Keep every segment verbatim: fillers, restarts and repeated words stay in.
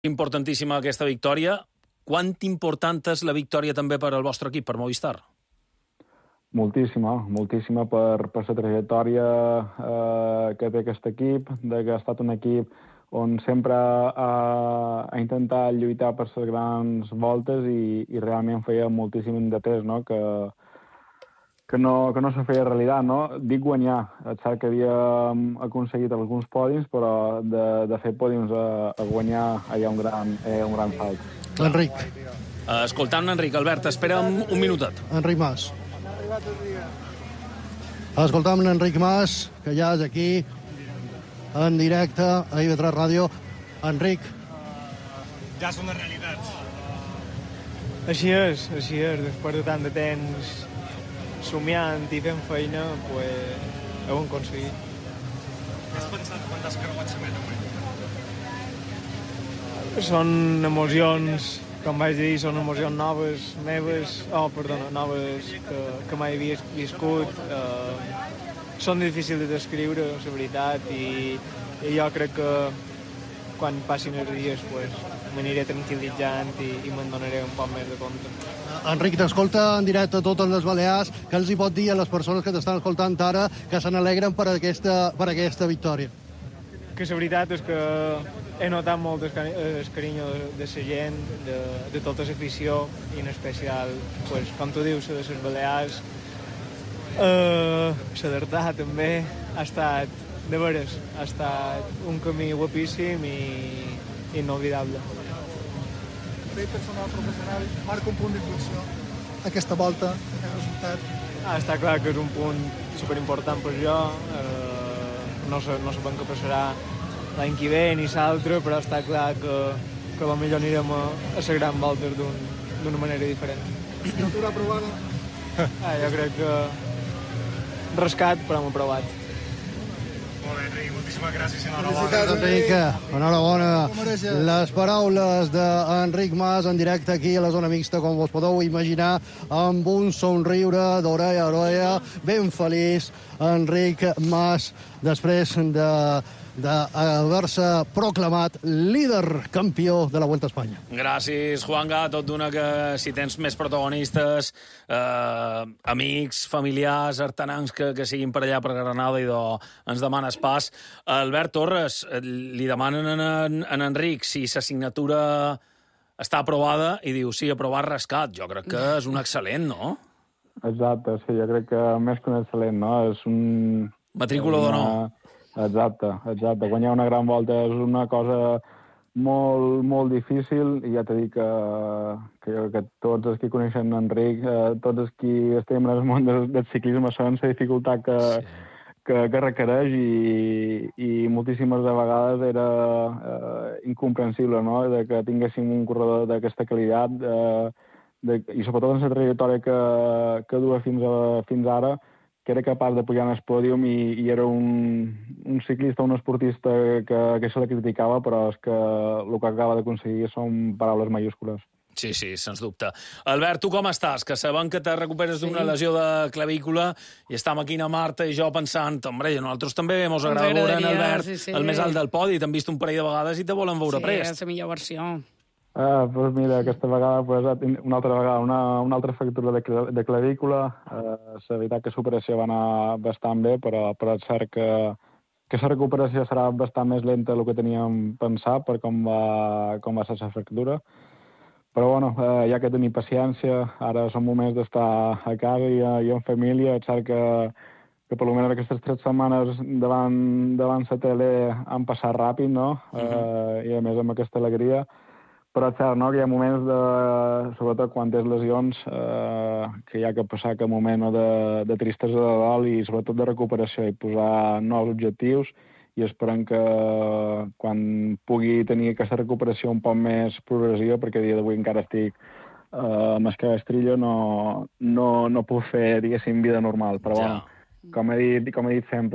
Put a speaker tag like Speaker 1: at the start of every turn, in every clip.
Speaker 1: Importantíssima aquesta victòria. Quant important és la victòria també per al vostre equip, per Movistar?
Speaker 2: Moltíssima, moltíssima per, per la trajectòria eh, que té aquest equip, de que ha estat un equip on sempre ha, ha intentat lluitar per les grans voltes i, i realment feia moltíssim de temps, no?, que, que no, que no se feia realitat, no? Dic guanyar. És cert que havíem aconseguit alguns pòdiums, però de, de fer pòdiums a, a guanyar hi ha un gran, hi ha un gran salt.
Speaker 3: Enric.
Speaker 1: Uh, escoltant Enric, Albert, espera'm un minutet.
Speaker 3: Enric Mas. Escoltam Enric Mas, que ja és aquí, en directe, a I V tres Ràdio. Enric.
Speaker 4: Ja és una realitat.
Speaker 5: Així és, així és. Després de tant de temps somiant i fent feina, pues, ho hem aconseguit.
Speaker 4: Has pensat quan t'has creuat la meta avui?
Speaker 5: Són emocions, com vaig dir, són emocions noves, meves, oh, perdona, noves que, que mai havia viscut. Eh, són difícils de descriure, la veritat, i, i jo crec que quan passin els dies pues, m'aniré tranquil·litzant i, i me'n donaré un poc més de compte.
Speaker 3: Enric, t'escolta en directe a totes les Balears. Què els hi pot dir a les persones que t'estan escoltant ara que se n'alegren per aquesta, per aquesta victòria?
Speaker 5: Que la veritat és que he notat molt el, cari el carinyo de, de la gent, de, de tota l'afició, i en especial, pues, com tu dius, de les Balears. Uh, la d'Artà també ha estat, de veres, ha estat un camí guapíssim i inolvidable.
Speaker 6: Bé, personal professional, marca un punt d'inflexió aquesta volta, aquest resultat.
Speaker 5: Ah, està clar que és un punt superimportant per jo. Eh, no, sé, no sabem què passarà l'any que ve ni l'altre, però està clar que, que potser anirem a, a les grans voltes d'una un, manera diferent.
Speaker 6: Assignatura aprovada?
Speaker 5: Ah, jo crec que rascat, però hem aprovat.
Speaker 4: Molt bé, Enric, moltíssimes gràcies.
Speaker 3: Felicitats, Enric. Enhorabona. Les paraules d'Enric Mas en directe aquí a la zona mixta, com vos podeu imaginar, amb un somriure d'orella a orella, ben feliç. Enric Mas, després de d'haver-se proclamat líder campió de la Vuelta a Espanya.
Speaker 1: Gràcies, Juanga. Tot d'una que si tens més protagonistes, eh, amics, familiars, artanans que, que siguin per allà per Granada i do, ens demanes pas. Albert Torres, li demanen en, en, en Enric si la signatura està aprovada i diu sí, aprovat rascat. Jo crec que és un excel·lent, no?
Speaker 2: Exacte, sí, jo crec que més que un excel·lent, no? És un...
Speaker 1: Matrícula d'honor.
Speaker 2: Exacte, exacte. Guanyar una gran volta és una cosa molt, molt difícil i ja t'he dit que, que, que tots els que coneixen Enric, eh, tots els que estem en el món del, del ciclisme sabem la dificultat que, sí. que, que requereix i, i moltíssimes de vegades era eh, incomprensible, no?, de que tinguéssim un corredor d'aquesta qualitat eh, de, i sobretot en la trajectòria que, que du fins, a, fins ara, que era capaç de pujar en el pòdium i, i era un, un ciclista, un esportista que, que se la criticava, però és que el que acaba d'aconseguir són paraules mayúscules.
Speaker 1: Sí, sí, sens dubte. Albert, tu com estàs? Que sabem que te recuperes d'una sí. lesió de clavícula i estem aquí a Marta i jo pensant, hombre, nosaltres també mos agrada veure en Albert sí, sí. el més alt del podi, t'han vist un parell de vegades i te volen veure
Speaker 7: sí,
Speaker 1: prest.
Speaker 7: Sí, és la millor versió.
Speaker 2: Ah, doncs mira, aquesta vegada, pues, una altra vegada, una, una altra fractura de, de clavícula. Eh, la veritat que l'operació va anar bastant bé, però, però és cert que, que la recuperació serà bastant més lenta del que teníem pensat per com va, com va ser la fractura. Però bueno, eh, hi ha que tenir paciència. Ara són moments d'estar a casa i, i en família. És cert que, que per almenys aquestes tres setmanes davant, davant la tele han passat ràpid, no? Uh-huh. eh, I a més amb aquesta alegria. Però és cert, no?, que hi ha moments, de, sobretot quan tens lesions, eh, que hi ha que passar aquest moment, no?, de, de tristesa de dol i sobretot de recuperació i posar nous objectius i esperem que quan pugui tenir aquesta recuperació un poc més progressiva, perquè a dia d'avui encara estic eh, amb el cabestrillo, no, no, no puc fer, diguéssim, vida normal. Però bueno, com he dit, com he dit sempre,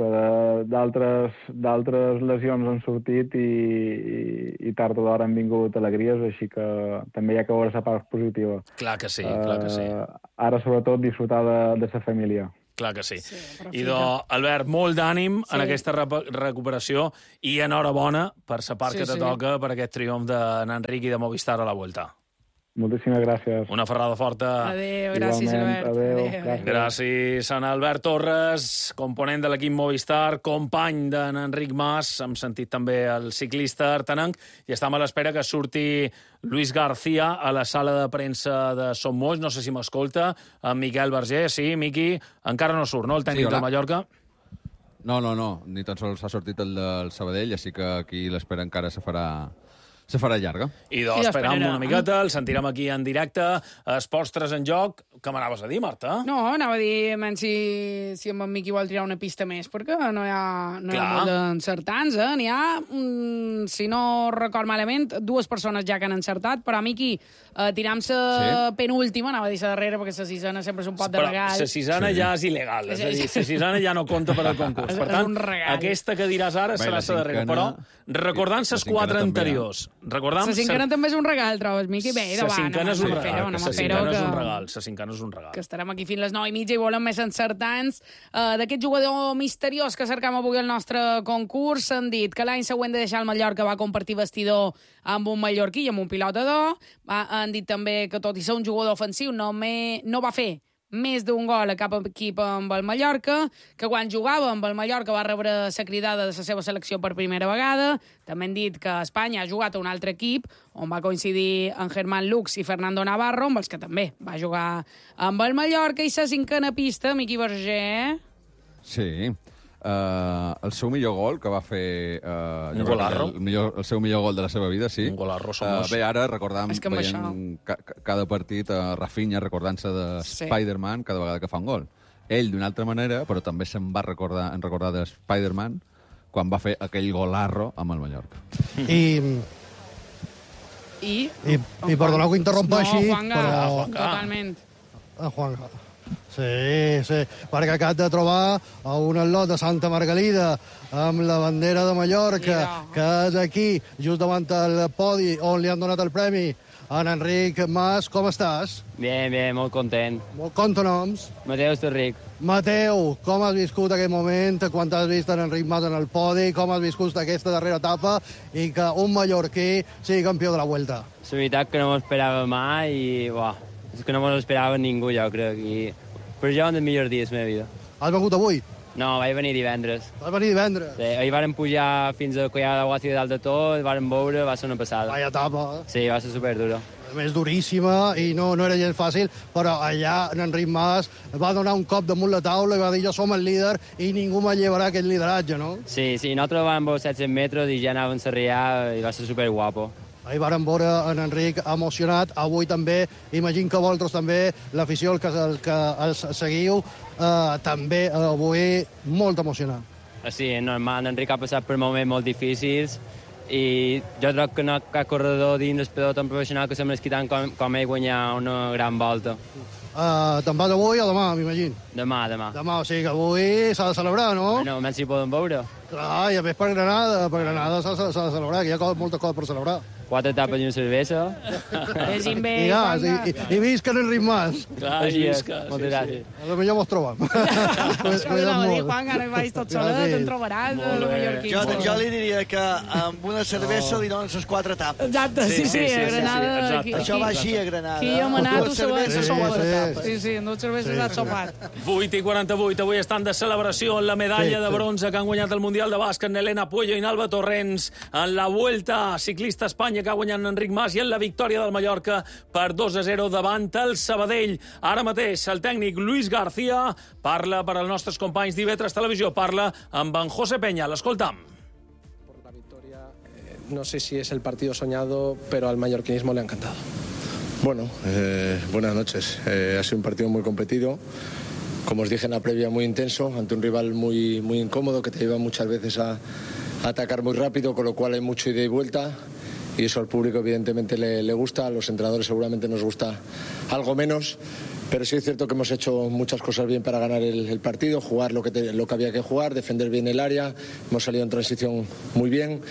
Speaker 2: d'altres lesions han sortit i, i, i tard o d'hora han vingut alegries, així que també hi ha que veure la part positiva.
Speaker 1: Clar que sí, uh, clar que sí.
Speaker 2: Ara, sobretot, disfrutar de, de la família.
Speaker 1: Clar que sí.
Speaker 7: Sí,
Speaker 1: I, doncs, Albert, molt d'ànim sí. en aquesta recuperació i enhorabona per la part
Speaker 7: sí,
Speaker 1: que te
Speaker 7: sí.
Speaker 1: toca per aquest triomf d'Enric i de Movistar a la Vuelta.
Speaker 2: Moltíssimes gràcies.
Speaker 1: Una ferrada forta.
Speaker 7: Adéu, gràcies,
Speaker 2: Igualment,
Speaker 7: Albert.
Speaker 2: adéu,
Speaker 7: Adéu.
Speaker 2: gràcies.
Speaker 1: Gràcies, en Albert Torres, component de l'equip Movistar, company d'en Enric Mas, hem sentit també el ciclista artanenc, i estem a l'espera que surti Luis García a la sala de premsa de Som Moix, no sé si m'escolta, en Miquel Verger, sí, Miqui, encara no surt, no?, el tècnic
Speaker 8: Sí,
Speaker 1: del Mallorca?
Speaker 8: No, no, no, ni tan sols ha sortit el del Sabadell, així que aquí l'espera encara se farà... se farà llarga.
Speaker 1: I doncs esperam una miqueta, el sentirem aquí en directe. Esports tres en joc. Què m'anaves a dir, Marta?
Speaker 7: No, anava a dir, menys si, si en Miqui vol tirar una pista més, perquè no hi ha, no hi ha
Speaker 1: Clar.
Speaker 7: molt d'encertants, eh? N'hi ha, mm, si no record malament, dues persones ja que han encertat, però Miqui, eh, tirant-se
Speaker 8: Sí.
Speaker 7: penúltima, anava a dir-se darrere, perquè la sisena sempre és un pot de
Speaker 1: Però
Speaker 7: regal.
Speaker 1: la sisena
Speaker 8: Sí.
Speaker 1: ja és il·legal, és a dir, la sisena ja no compta per al concurs.
Speaker 7: És-
Speaker 1: Per
Speaker 7: és
Speaker 1: tant,
Speaker 7: un regal.
Speaker 1: aquesta que diràs ara
Speaker 8: Bé,
Speaker 1: serà
Speaker 8: la
Speaker 1: la darrera.
Speaker 8: cinquena-
Speaker 1: Però, recordant
Speaker 8: la
Speaker 1: les
Speaker 8: cinquena
Speaker 1: quatre
Speaker 8: també, eh?
Speaker 1: anteriors, recordant...
Speaker 7: La cinquena també és un regal, trobes, Miqui? Bé,
Speaker 1: La
Speaker 7: davant,
Speaker 1: cinquena és un
Speaker 7: no
Speaker 1: regal,
Speaker 7: no
Speaker 1: la
Speaker 7: fer-ho,
Speaker 1: cinquena és
Speaker 7: que-
Speaker 1: un regal, la cinquena és un regal.
Speaker 7: que estarem aquí fins les nou i mitja i volem més encertants. Uh, D'aquest jugador misteriós que cercam avui al nostre concurs, s'han dit que l'any següent de deixar el Mallorca va compartir vestidor amb un mallorquí i amb un pilot d'or. Han dit també que, tot i ser un jugador ofensiu, no, me, no va fer més d'un gol a cap equip amb el Mallorca, que quan jugava amb el Mallorca va rebre la cridada de la seva selecció per primera vegada. També han dit que Espanya ha jugat a un altre equip on va coincidir en Germán Lux i Fernando Navarro, amb els que també va jugar amb el Mallorca. I la cinquena pista, Miqui Verger...
Speaker 8: Sí. Uh, el seu millor gol, que va fer... Uh,
Speaker 1: Un golarro.
Speaker 8: El, millor, el seu millor gol de la seva vida, sí.
Speaker 1: Un golarro, Somos.
Speaker 8: Uh, bé, ara recordam,
Speaker 7: És que amb
Speaker 8: veient ca ca cada partit, uh, Rafinha recordant-se de
Speaker 7: Sí.
Speaker 8: Spider-Man cada vegada que fa un gol. Ell d'una altra manera, però també se'n va recordar, en recordar de Spider-Man quan va fer aquell golarro amb el Mallorca.
Speaker 3: I,
Speaker 7: I...
Speaker 3: i, i perdoneu que interrompeixi,
Speaker 7: no, Juanga,
Speaker 3: però...
Speaker 1: Juanga.
Speaker 7: totalment.
Speaker 3: Ah, Juan. Sí, sí, perquè acabat de trobar a un atlot de Santa Margalida amb la bandera de Mallorca,
Speaker 7: Mira.
Speaker 3: que és aquí, just davant el podi on li han donat el premi a en Enric Mas. Com estàs?
Speaker 9: Bien, bien, molt content.
Speaker 3: Molt conta noms.
Speaker 9: Mateu Estorric.
Speaker 3: Mateu, com has viscut aquest moment, quan t'has vist en Enric Mas en el podi, com has viscut aquesta darrera etapa i que un mallorquí sigui campió de la Vuelta?
Speaker 9: La veritat que no m'ho esperava mai i, buah, és que no m'ho esperava ningú, jo crec. I per jo, un dels millors dies de la meva vida.
Speaker 3: Has vengut avui?
Speaker 9: No, vaig venir divendres.
Speaker 3: Vas venir divendres?
Speaker 9: Sí, ahir vàrem pujar fins a Collada de Guàcia dalt de tot, vàrem veure, va ser una passada.
Speaker 3: Vaya etapa, eh?
Speaker 9: Sí, va ser superdura.
Speaker 3: A més, duríssima, i no, no era gens fàcil, però allà en Enric Mas va donar un cop damunt la taula i va dir jo som el líder i ningú m'alliberarà aquest lideratge, no?
Speaker 9: Sí, sí, nosaltres vam veure set-cents metres i ja anàvem a serriar i va ser superguapo.
Speaker 3: Ahir vàrem veure en Enric emocionat, avui també, imagino que vosaltres també, l'afició el que, el que els seguiu, eh, també avui molt emocionat.
Speaker 9: Sí, és normal, Enric ha passat per moments molt difícils i jo crec que no hi ha cap corredor dins del pelotó professional que se m'esqui tant com, com ell guanyar una gran volta.
Speaker 3: Uh, Te'n vas avui o demà, m'imagino?
Speaker 9: Demà, demà.
Speaker 3: Demà, o sigui que avui s'ha de celebrar, no?
Speaker 9: Bueno, almenys si poden veure.
Speaker 3: Clar, i a més per Granada, per Granada s'ha s'ha de celebrar, que hi ha co- moltes coses per celebrar.
Speaker 9: Quatre tapes i una cervesa.
Speaker 7: Vegin bé,
Speaker 3: I gas, i,
Speaker 7: Juanga.
Speaker 3: i, i visca en Enric Mas.
Speaker 1: Clar,
Speaker 9: Així
Speaker 1: i
Speaker 9: és.
Speaker 1: visca,
Speaker 9: Moltes
Speaker 1: sí,
Speaker 9: gràcies.
Speaker 3: A lo millor mos trobem.
Speaker 7: Això que anava a dir, Juan, ara vaig tot solet,
Speaker 3: Gràcies.
Speaker 7: en trobaràs,
Speaker 1: Molt
Speaker 7: el
Speaker 1: bé.
Speaker 7: mallorquí.
Speaker 10: Jo, jo li diria que amb una cervesa li donen les quatre tapes.
Speaker 7: Exacte, sí, sí,
Speaker 1: sí, sí,
Speaker 7: a Granada...
Speaker 1: sí, exacte.
Speaker 7: aquí-
Speaker 10: Això va
Speaker 7: aquí-
Speaker 10: així a Granada.
Speaker 7: Aquí hem anat,
Speaker 10: Dues
Speaker 7: ho sabem,
Speaker 10: cerveses
Speaker 7: som
Speaker 10: són
Speaker 3: sí,
Speaker 10: quatre
Speaker 3: sí.
Speaker 10: tapes.
Speaker 7: Sí, sí, amb dues cerveses
Speaker 3: Sí,
Speaker 7: has
Speaker 3: sí.
Speaker 7: sopat.
Speaker 1: vuit i quaranta-vuit, avui estan de celebració en la medalla
Speaker 3: Sí,
Speaker 1: de
Speaker 3: sí.
Speaker 1: bronze que han guanyat el Mundial de Bàsquet Nelena Puello i Nalba Torrents en la Vuelta Ciclista a Espanya que ha guanyat Enric Mas i en la victòria del Mallorca per dos a zero davant el Sabadell. Ara mateix el tècnic Luis García parla per als nostres companys d'I V tres Televisió, parla amb en José Peña. L'escoltam.
Speaker 11: Por la victoria, eh, no sé si es el partido soñado, pero al mallorquinismo le ha encantado.
Speaker 12: Bueno, eh, buenas noches. Eh, ha sido un partido muy competido, como os dije en la previa, muy intenso, ante un rival muy, muy incómodo que te lleva muchas veces a, a atacar muy rápido, con lo cual hay mucho ida y vuelta. Y eso al público evidentemente le, le gusta, a los entrenadores seguramente nos gusta algo menos, pero sí es cierto que hemos hecho muchas cosas bien para ganar el, el partido, jugar lo que, te, lo que había que jugar, defender bien el área, hemos salido en transición muy bien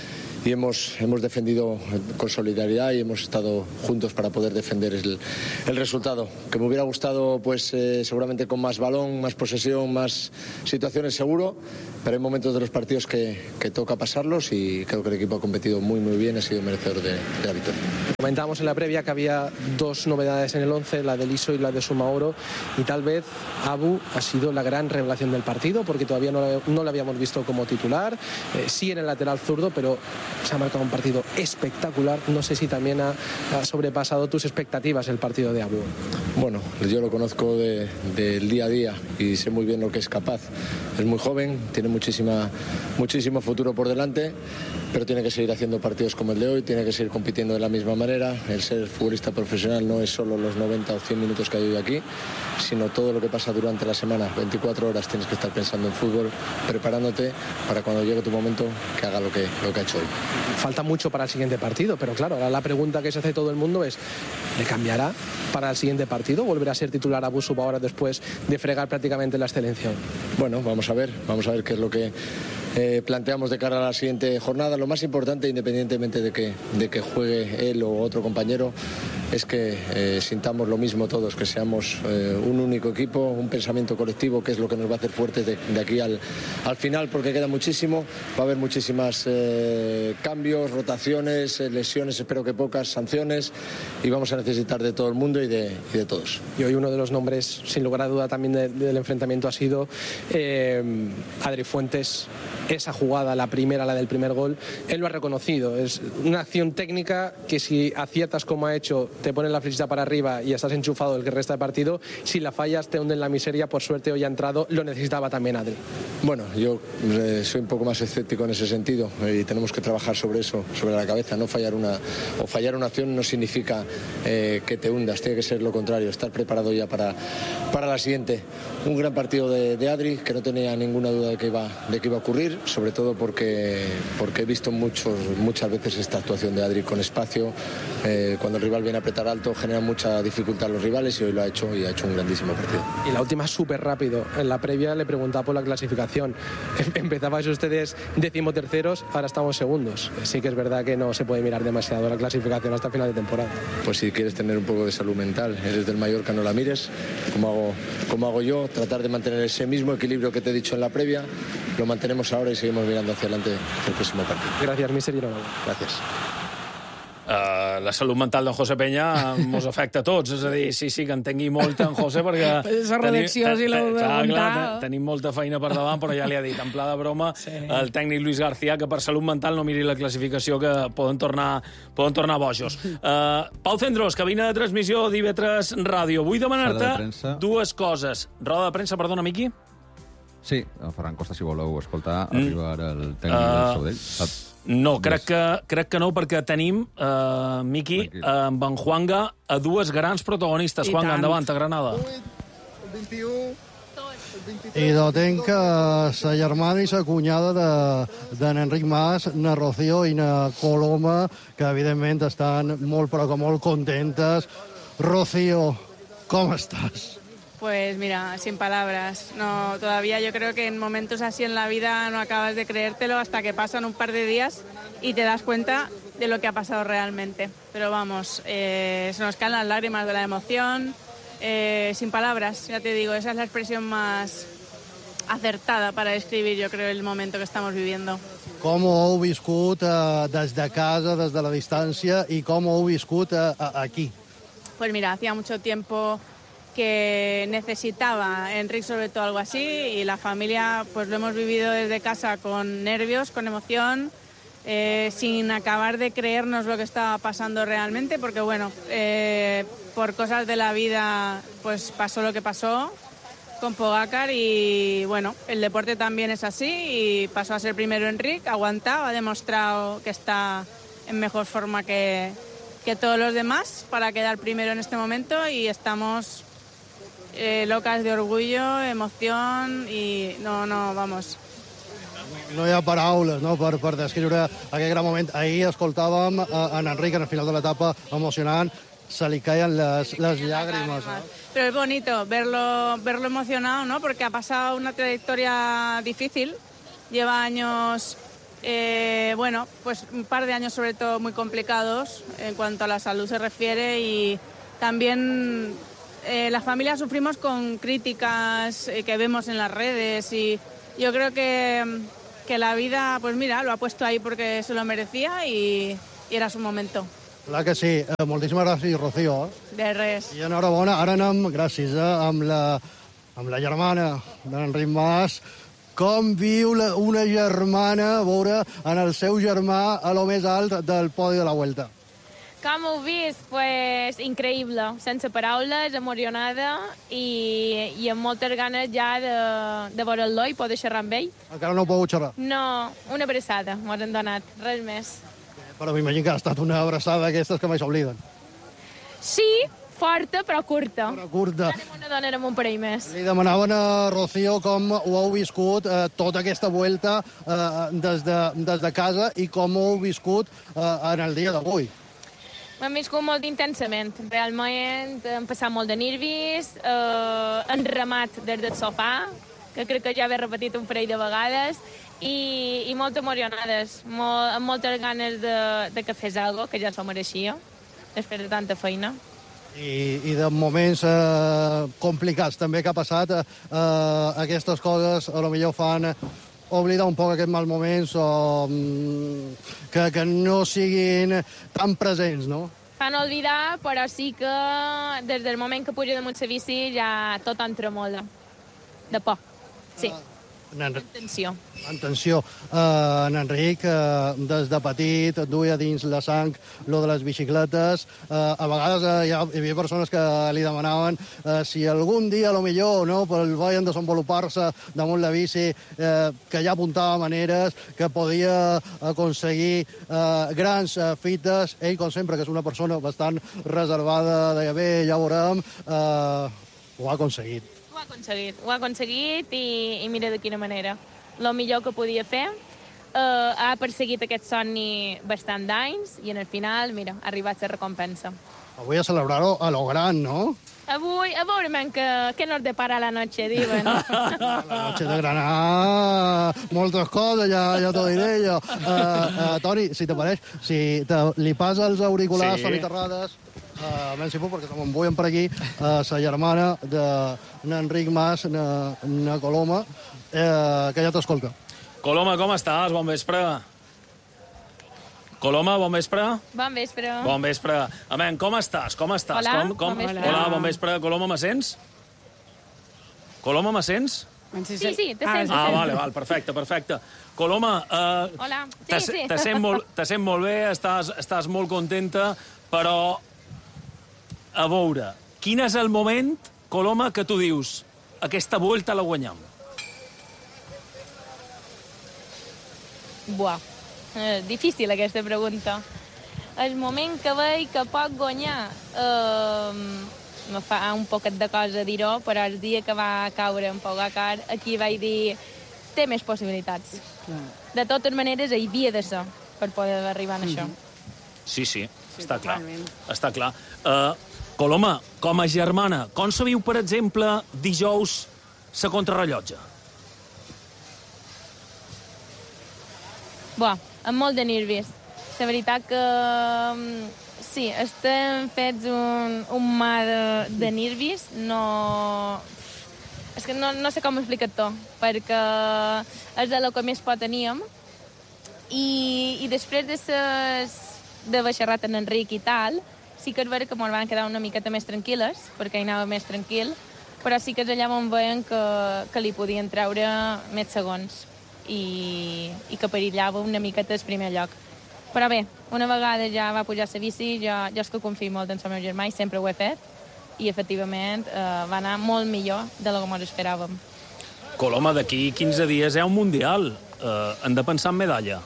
Speaker 12: y hemos, hemos defendido con solidaridad y hemos estado juntos para poder defender el, el resultado. Que me hubiera gustado, pues eh, seguramente con más balón, más posesión, más situaciones seguro, pero hay momentos de los partidos que, que toca pasarlos y creo que el equipo ha competido muy muy bien, ha sido merecedor de, de la victoria.
Speaker 11: Comentábamos en la previa que había dos novedades en el once, la de Liso y la de Sumaoro, y tal vez Abu ha sido la gran revelación del partido porque todavía no la, no la habíamos visto como titular, eh, sí en el lateral zurdo, pero se ha marcado un partido espectacular. No sé si también ha, ha sobrepasado tus expectativas el partido de Abu.
Speaker 12: Bueno, yo lo conozco de, del día a día y sé muy bien lo que es capaz. Es muy joven, tiene muchísima, muchísimo futuro por delante, pero tiene que seguir haciendo partidos como el de hoy, tiene que seguir compitiendo de la misma manera. El ser futbolista profesional no es solo los noventa o cien minutos que hay hoy aquí, sino todo lo que pasa durante la semana. veinticuatro horas tienes que estar pensando en fútbol, preparándote para cuando llegue tu momento que haga lo que, lo que ha hecho hoy.
Speaker 11: Falta mucho para el siguiente partido, pero claro, ahora la pregunta que se hace todo el mundo es, ¿le cambiará para el siguiente partido? ¿Volverá a ser titular Abu Sumaoro después de fregar prácticamente la excelencia?
Speaker 12: Bueno, vamos a ver, vamos a ver qué es lo que eh, planteamos de cara a la siguiente jornada. Lo más importante, independientemente de que, de que juegue él o otro compañero, es que eh, sintamos lo mismo todos, que seamos eh, un único equipo, un pensamiento colectivo, que es lo que nos va a hacer fuertes de, de aquí al, al final, porque queda muchísimo, va a haber muchísimas eh, cambios, rotaciones, eh, lesiones, espero que pocas, sanciones, y vamos a necesitar de todo el mundo y de, y de todos.
Speaker 11: Y hoy uno de los nombres, sin lugar a duda, también de, del enfrentamiento ha sido eh, Adri Fuentes. Esa jugada, la primera, la del primer gol, él lo ha reconocido. Es una acción técnica que si aciertas como ha hecho, te ponen la flechita para arriba y estás enchufado el que resta de partido. Si la fallas, te hunden la miseria. Por suerte hoy ha entrado, lo necesitaba también Adri.
Speaker 12: Bueno, yo eh, soy un poco más escéptico en ese sentido y tenemos que trabajar sobre eso, sobre la cabeza. No fallar una, o fallar una acción no significa eh, que te hundas, tiene que ser lo contrario, estar preparado ya para, para la siguiente. Un gran partido de, de Adri, que no tenía ninguna duda de que iba, de que iba a ocurrir, sobre todo porque, porque he visto muchos, muchas veces esta actuación de Adri con espacio. Eh, cuando el rival viene a apretar alto, genera mucha dificultad a los rivales y hoy lo ha hecho y ha hecho un grandísimo partido.
Speaker 11: Y la última súper rápido. En la previa le preguntaba por la clasificación. Empezabais ustedes decimoterceros, ahora estamos segundos. Sí que es verdad que no se puede mirar demasiado la clasificación hasta final de temporada.
Speaker 12: Pues si quieres tener un poco de salud mental, eres del Mallorca, no la mires, como hago, como hago yo, tratar de mantener ese mismo equilibrio que te he dicho en la previa, lo mantenemos ahora y seguimos mirando hacia adelante el próximo partido.
Speaker 11: Gracias, míster.
Speaker 12: Gracias.
Speaker 1: Uh, la salut mental d'en José Peña mos afecta a tots, és a dir, sí, sí, que entengui molt en José, perquè...
Speaker 7: La redacció, si l'heu de
Speaker 1: clar, tenim molta feina per davant, però ja li ha dit, en pla de broma, sí. El tècnic Luis García, que per salut mental no miri la classificació, que poden tornar, poden tornar bojos. Uh, Pau Cendrós, cabina de transmissió d'I V tres Ràdio. Vull demanar-te dues coses. Roda de premsa, perdona, Miqui?
Speaker 8: Sí, el Ferran Costa, si voleu escoltar, mm. arriba ara el tècnic uh, del Sabadell.
Speaker 1: No, crec que, crec que no, perquè tenim, uh, Miqui, uh, amb en Juanga, a dues grans protagonistes. I Juanga, tant. Endavant, a Granada.
Speaker 6: El vint-i-u,
Speaker 3: I dotem que sa germana i sa cunyada d'en Enric Mas, na Rocío i na Coloma, que evidentment estan molt, però que molt contentes. Rocío, com estàs?
Speaker 13: Pues mira, sin palabras. No, todavía yo creo que en momentos así en la vida no acabas de creértelo hasta que pasan un par de días y te das cuenta de lo que ha pasado realmente. Pero vamos, eh, se nos caen las lágrimas de la emoción. Eh, sin palabras, ya te digo, esa es la expresión más acertada para describir, yo creo, el momento que estamos viviendo.
Speaker 3: Com ho heu viscut eh, des de casa, des de la distància, i com ho heu viscut eh, aquí?
Speaker 13: Pues mira, hacía mucho tiempo que necesitaba Enric sobre todo algo así, y la familia pues lo hemos vivido desde casa con nervios, con emoción, eh, sin acabar de creernos lo que estaba pasando realmente, porque bueno, eh, por cosas de la vida pues pasó lo que pasó con Pogacar, y bueno, el deporte también es así, y pasó a ser primero Enric, ha aguantado, ha demostrado que está en mejor forma que, que todos los demás para quedar primero en este momento, y estamos Eh, locas de orgullo, emoción, i no, no, vamos.
Speaker 3: No hi ha paraules, no?, per, per descriure aquest gran moment. Ahir escoltàvem a, en Enric en el final de l'etapa emocionant, se li caen les, les llàgrimes. ¿No?
Speaker 13: Pero es bonito verlo, verlo emocionado, ¿no?, porque ha pasado una trayectoria difícil, lleva años Eh, bueno, pues un par de años sobre todo muy complicados en cuanto a la salud se refiere y también eh, la familia sufrimos con críticas eh, que vemos en las redes y yo creo que, que la vida, pues mira, lo ha puesto ahí porque se lo merecía y, y era su momento.
Speaker 3: Clar que sí. Eh, moltíssimes gràcies, Rocío.
Speaker 13: De res.
Speaker 3: I enhorabona. Ara anem, gràcies, eh, amb, la, amb la germana d'Enric Mas. Com viu la, una germana, a veure, en el seu germà a lo més alt del podi de la Vuelta?
Speaker 14: Com ho he vist? Pues, increïble, sense paraules, emocionada i, i amb moltes ganes ja de, de veure'l i poder xerrar amb ell.
Speaker 3: Encara no ho puc xerrar?
Speaker 14: No, una abraçada m'ho han donat, res més.
Speaker 3: Però m'imagino que ha estat una abraçada d'aquestes que mai s'obliden.
Speaker 14: Sí, forta però curta.
Speaker 3: Però curta.
Speaker 14: Anem una dona amb un parell més.
Speaker 3: Li demanaven a Rocío com ho heu viscut eh, tota aquesta Vuelta eh, des, de, des de casa i com ho heu viscut eh, en el dia d'avui.
Speaker 14: M'han viscut molt intensament. Realment hem passat molt de nervis, eh, hem remat des del sofà, que crec que ja he repetit un parell de vegades, i, i molt emocionades, molt, amb moltes ganes de, de que fes alguna cosa, que ja s'ho mereixia, després de tanta feina.
Speaker 3: I, i de moments eh, complicats també que ha passat, eh, aquestes coses a lo millor fan oblidar un poc aquests mals moments o mm, que, que no siguin tan presents, no?
Speaker 14: Fan oblidar, però sí que des del moment que puja damunt la bici ja tot en tremola. De por, sí.
Speaker 3: En
Speaker 14: tensió.
Speaker 3: En tensió. Uh, en Enric, uh, des de petit, duia dins la sang lo de les bicicletes. Uh, a vegades uh, hi, ha, hi havia persones que li demanaven uh, si algun dia, a lo millor, no, el veien desenvolupar-se damunt la bici, uh, que ja apuntava maneres, que podia aconseguir uh, grans uh, fites. Ell, com sempre, que és una persona bastant reservada, deia, bé, ja ho veurem, uh, ho ha aconseguit.
Speaker 14: Ho ha aconseguit, ho ha aconseguit i, i mira de quina manera. El millor que podia fer, eh, ha perseguit aquest somni bastant d'anys i en el final, mira, ha arribat la recompensa.
Speaker 3: Avui a celebrar-ho a lo gran, no?
Speaker 14: Avui, a veure, man, que, que nos depara la noche, diuen.
Speaker 3: La noche de Granada, moltes coses, ja, ja t'ho diré jo. Uh, uh, Toni, si te pareix, si te, li passa els auriculars,
Speaker 1: Sí.
Speaker 3: Toni Terrades, uh, ben si puc, perquè com em veuen per aquí, uh, sa germana d'Enric Mas, na, na Coloma, uh, que ja t'escolta.
Speaker 1: Coloma, com estàs? Bon vespre. Coloma, bon vespre.
Speaker 14: Bon vespre.
Speaker 1: Bon vespre. Amén, com estàs? Com estàs?
Speaker 14: Hola,
Speaker 1: com, com...
Speaker 14: bon vespre.
Speaker 1: Hola, bon vespre. Coloma, me sents? Coloma, me sents?
Speaker 14: Sí, sí, te
Speaker 1: Ah,
Speaker 14: sento.
Speaker 1: ah vale, vale, perfecte, perfecte. Coloma, eh,
Speaker 14: Hola.
Speaker 1: te,
Speaker 14: Sí, sí.
Speaker 1: te, sent molt, te sent molt bé, estàs, estàs molt contenta, però a veure, quin és el moment, Coloma, que tu dius aquesta volta la guanyam?
Speaker 14: Buah, eh, difícil aquesta pregunta. El moment que veig que pot guanyar, eh, me fa un poquet de cosa dir-ho, però el dia que va caure en Pogacar, aquí vaig dir, té més possibilitats. De totes maneres, hi havia de ser per poder arribar a això.
Speaker 1: Sí, sí, està clar. Està clar. Uh, Coloma, com a germana, com se viu, per exemple, dijous la contrarrellotge?
Speaker 14: Buah, amb molt de nervis. La veritat que sí, estem fets un, un mar de, de nervis. No... És que no, no sé com explicar-t'ho, perquè és de lo que més por teníem. I, i després de ses, d'haver xerrat amb Enric i tal, sí que és vera que ens van quedar una miqueta més tranquil·les, perquè hi anava més tranquil, però sí que allà on veien que, que li podien treure més segons i, i que perillava una miqueta el primer lloc. Però bé, una vegada ja va pujar la bici, jo, jo és que confio molt en el meu germà i sempre ho he fet, i efectivament eh, va anar molt millor de lo que ens esperàvem.
Speaker 1: Coloma, d'aquí quinze dies hi ha un Mundial. Uh, hem de pensar en medalla.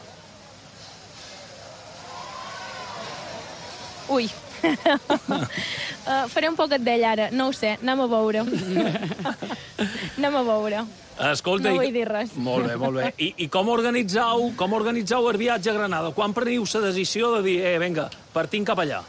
Speaker 14: Ui. uh, faré un poquet d'ell ara, no ho sé, anem a veure. anem a veure.
Speaker 1: Escolta,
Speaker 14: No
Speaker 1: i-
Speaker 14: vull dir res.
Speaker 1: Molt bé, molt bé. I, i com organitzau, com organitzau el viatge a Granada? Quan preniu la decisió de dir, eh, vinga, partim cap allà?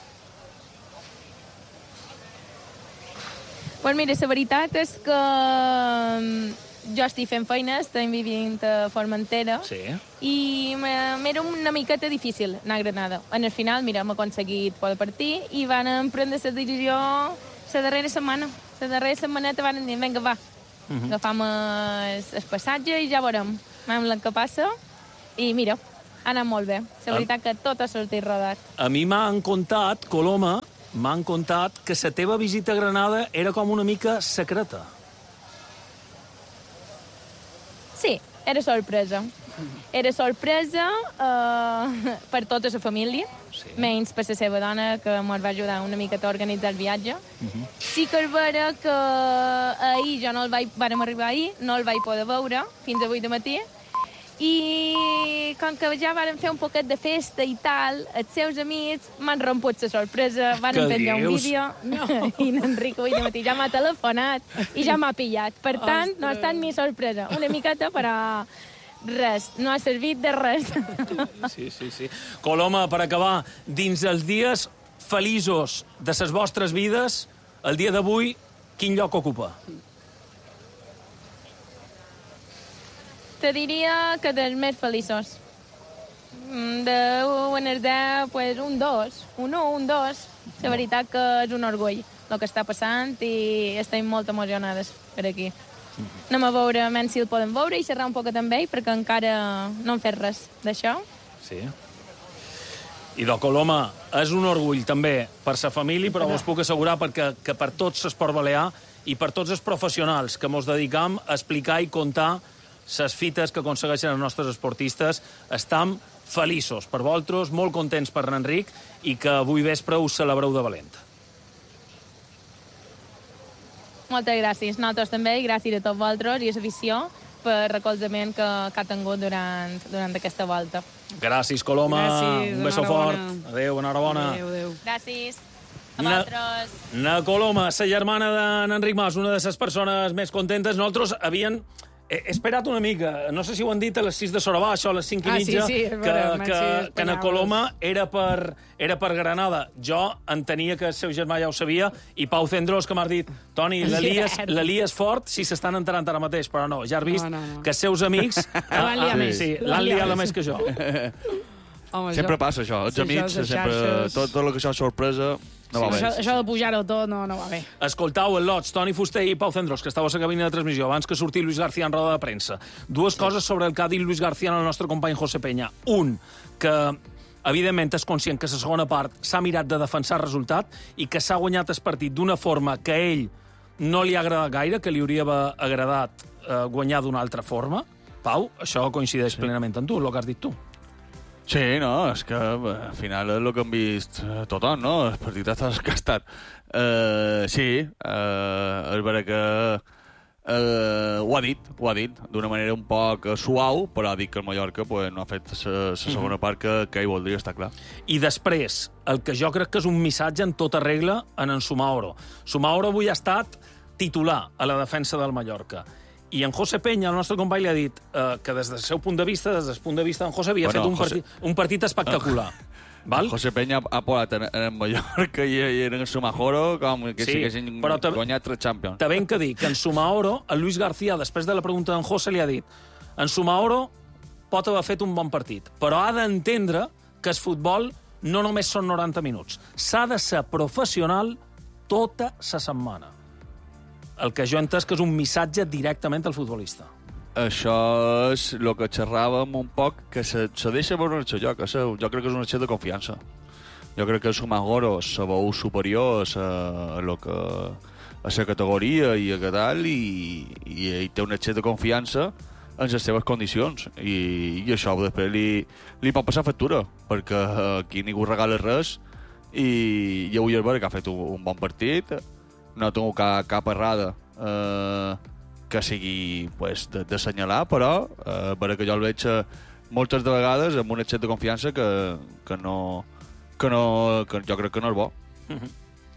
Speaker 14: Pues mira, la veritat és que mm, jo estic fent feina, estem vivint a Formentera,
Speaker 1: sí.
Speaker 14: i m'era una miqueta difícil anar a Granada. En el final, mira, hem aconseguit poder partir i van prendre la decisió la darrera setmana. La darrera setmaneta van dir, vinga, va, uh -huh. agafam el, el passatge i ja veurem. Vam la que passa i mira, ha anat molt bé. La veritat que tot ha sortit rodat.
Speaker 1: A mi m'han contat, Coloma, m'han contat que la teva visita a Granada era com una mica secreta.
Speaker 14: Sí, era sorpresa. Era sorpresa uh, per tota la família, sí. menys per la seva dona, que ens va ajudar una mica a organitzar el viatge. Uh -huh. Sí que és vera que ahir jo no el vaig... Vàrem arribar ahir, no el vaig poder veure fins a vuit de matí, i com que ja vàrem fer un poquet de festa i tal, els seus amics m'han romput la sorpresa, van penjar un vídeo, no. i l'Enric avui de matí ja m'ha telefonat i ja m'ha pillat. Per tant, Ostres. no ha estat ni sorpresa. Una miqueta, però res, no ha servit de res.
Speaker 1: Sí, sí, sí. Coloma, per acabar, dins els dies feliços de les vostres vides, el dia d'avui, quin lloc ocupa?
Speaker 14: Te diria que dels més feliços. De un al deu, pues un dos. Un un, un dos. La veritat que és un orgull el que està passant i estem molt emocionades per aquí. Anem a veure menys si el podem veure i xerrar un poquet amb ell, perquè encara no hem fet res d'això.
Speaker 1: Sí. I de Coloma, és un orgull també per sa família, però us puc assegurar perquè, que per tots l'esport balear i per tots els professionals que mos dedicam a explicar i contar les fites que aconsegueixen els nostres esportistes, estam feliços per vosaltres, molt contents per l'Enric i que avui vespre us celebreu de valent.
Speaker 14: Moltes gràcies. Nosaltres també, i gràcies a tots vosaltres i a l'afició per recolzament que, que ha tingut durant, durant aquesta volta.
Speaker 1: Gràcies, Coloma.
Speaker 14: Gràcies,
Speaker 1: un beso fort. Adéu, enhorabona.
Speaker 14: Adéu, adéu. Gràcies. A vosaltres.
Speaker 1: Na Coloma, la germana d'Enric Mas, una de les persones més contentes. Nosaltres havien... He esperat una mica, no sé si ho han dit a les sis de Sorabà, això a les cinc i
Speaker 7: ah,
Speaker 1: mitja,
Speaker 7: sí, sí,
Speaker 1: que,
Speaker 7: veurem,
Speaker 1: que,
Speaker 7: sí,
Speaker 1: que na Coloma era per, era per Granada. Jo entenia que el seu germà ja ho sabia, i Pau Cendrós, que m'ha dit, Toni, l'Eli és fort si s'estan enterant ara mateix, però no, ja has vist no, no, no. que els seus amics
Speaker 7: l'han liat més.
Speaker 1: Sí, l'han liat més que jo.
Speaker 15: Home, sempre això, passa això, els sí, amics, això, sempre, xarxes... tot, tot el que això és sorpresa... No
Speaker 7: sí,
Speaker 15: va
Speaker 7: això,
Speaker 15: bé.
Speaker 7: això de pujar-ho tot no, no va bé.
Speaker 1: Escoltau, el Lots, Toni Fuster i Pau Cendrós, que estava a la cabina de transmissió abans que sortir Luis García en roda de premsa. Dues sí. coses sobre el que ha dit Luis García en el nostre company José Peña. Un, que evidentment és conscient que la segona part s'ha mirat de defensar el resultat i que s'ha guanyat el partit d'una forma que a ell no li ha agradat gaire, que li hauria agradat eh, guanyar d'una altra forma. Pau, això coincideix sí. plenament amb tu, el que has dit tu.
Speaker 15: Sí, no, és que al final és el que hem vist tothom, no? El partit està desgastat. Uh, sí, uh, és vera que uh, ho ha dit, ho ha dit, d'una manera un poc suau, però ha dit que el Mallorca pues, no ha fet la segona part que, que ell voldria, està clar.
Speaker 1: I després, el que jo crec que és un missatge en tota regla en en Sumaoro. Sumaoro avui ha estat titular a la defensa del Mallorca. I en José Peña, el nostre company, li ha dit eh, que des del seu punt de vista, des del punt de vista d'en José, havia bueno, fet un, José... partit, un partit espectacular. Val?
Speaker 15: José Peña ha posat en, en Mallorca i, i en Sumajoro com que sí, siguessin guanyat tres Champions.
Speaker 1: Te ben que dir que en Sumaoro, el Luis García, després de la pregunta d'en José, li ha dit en Sumaoro pot haver fet un bon partit, però ha d'entendre que el futbol no només són noranta minuts. S'ha de ser professional tota la setmana. El que jo he entès que és un missatge directament al futbolista.
Speaker 15: Això és el que xerràvem un poc, que se, se deixa veure en el seu lloc. Jo crec que és un excés de confiança. Jo crec que el Sumagoro se veu superior a, a, lo que, a la categoria i a que tal, i, i, i té un excés de confiança en les seves condicions. I, i això després li, li pot passar factura, perquè aquí ningú regala res, i, i avui és vera que ha fet un, un bon partit. No tinc cap, cap errada eh, que sigui pues, d'assenyalar, però eh, per que jo el veig eh, moltes de vegades amb un excés de confiança que, que, no, que, no, que jo crec que no és bo.
Speaker 1: Mm-hmm.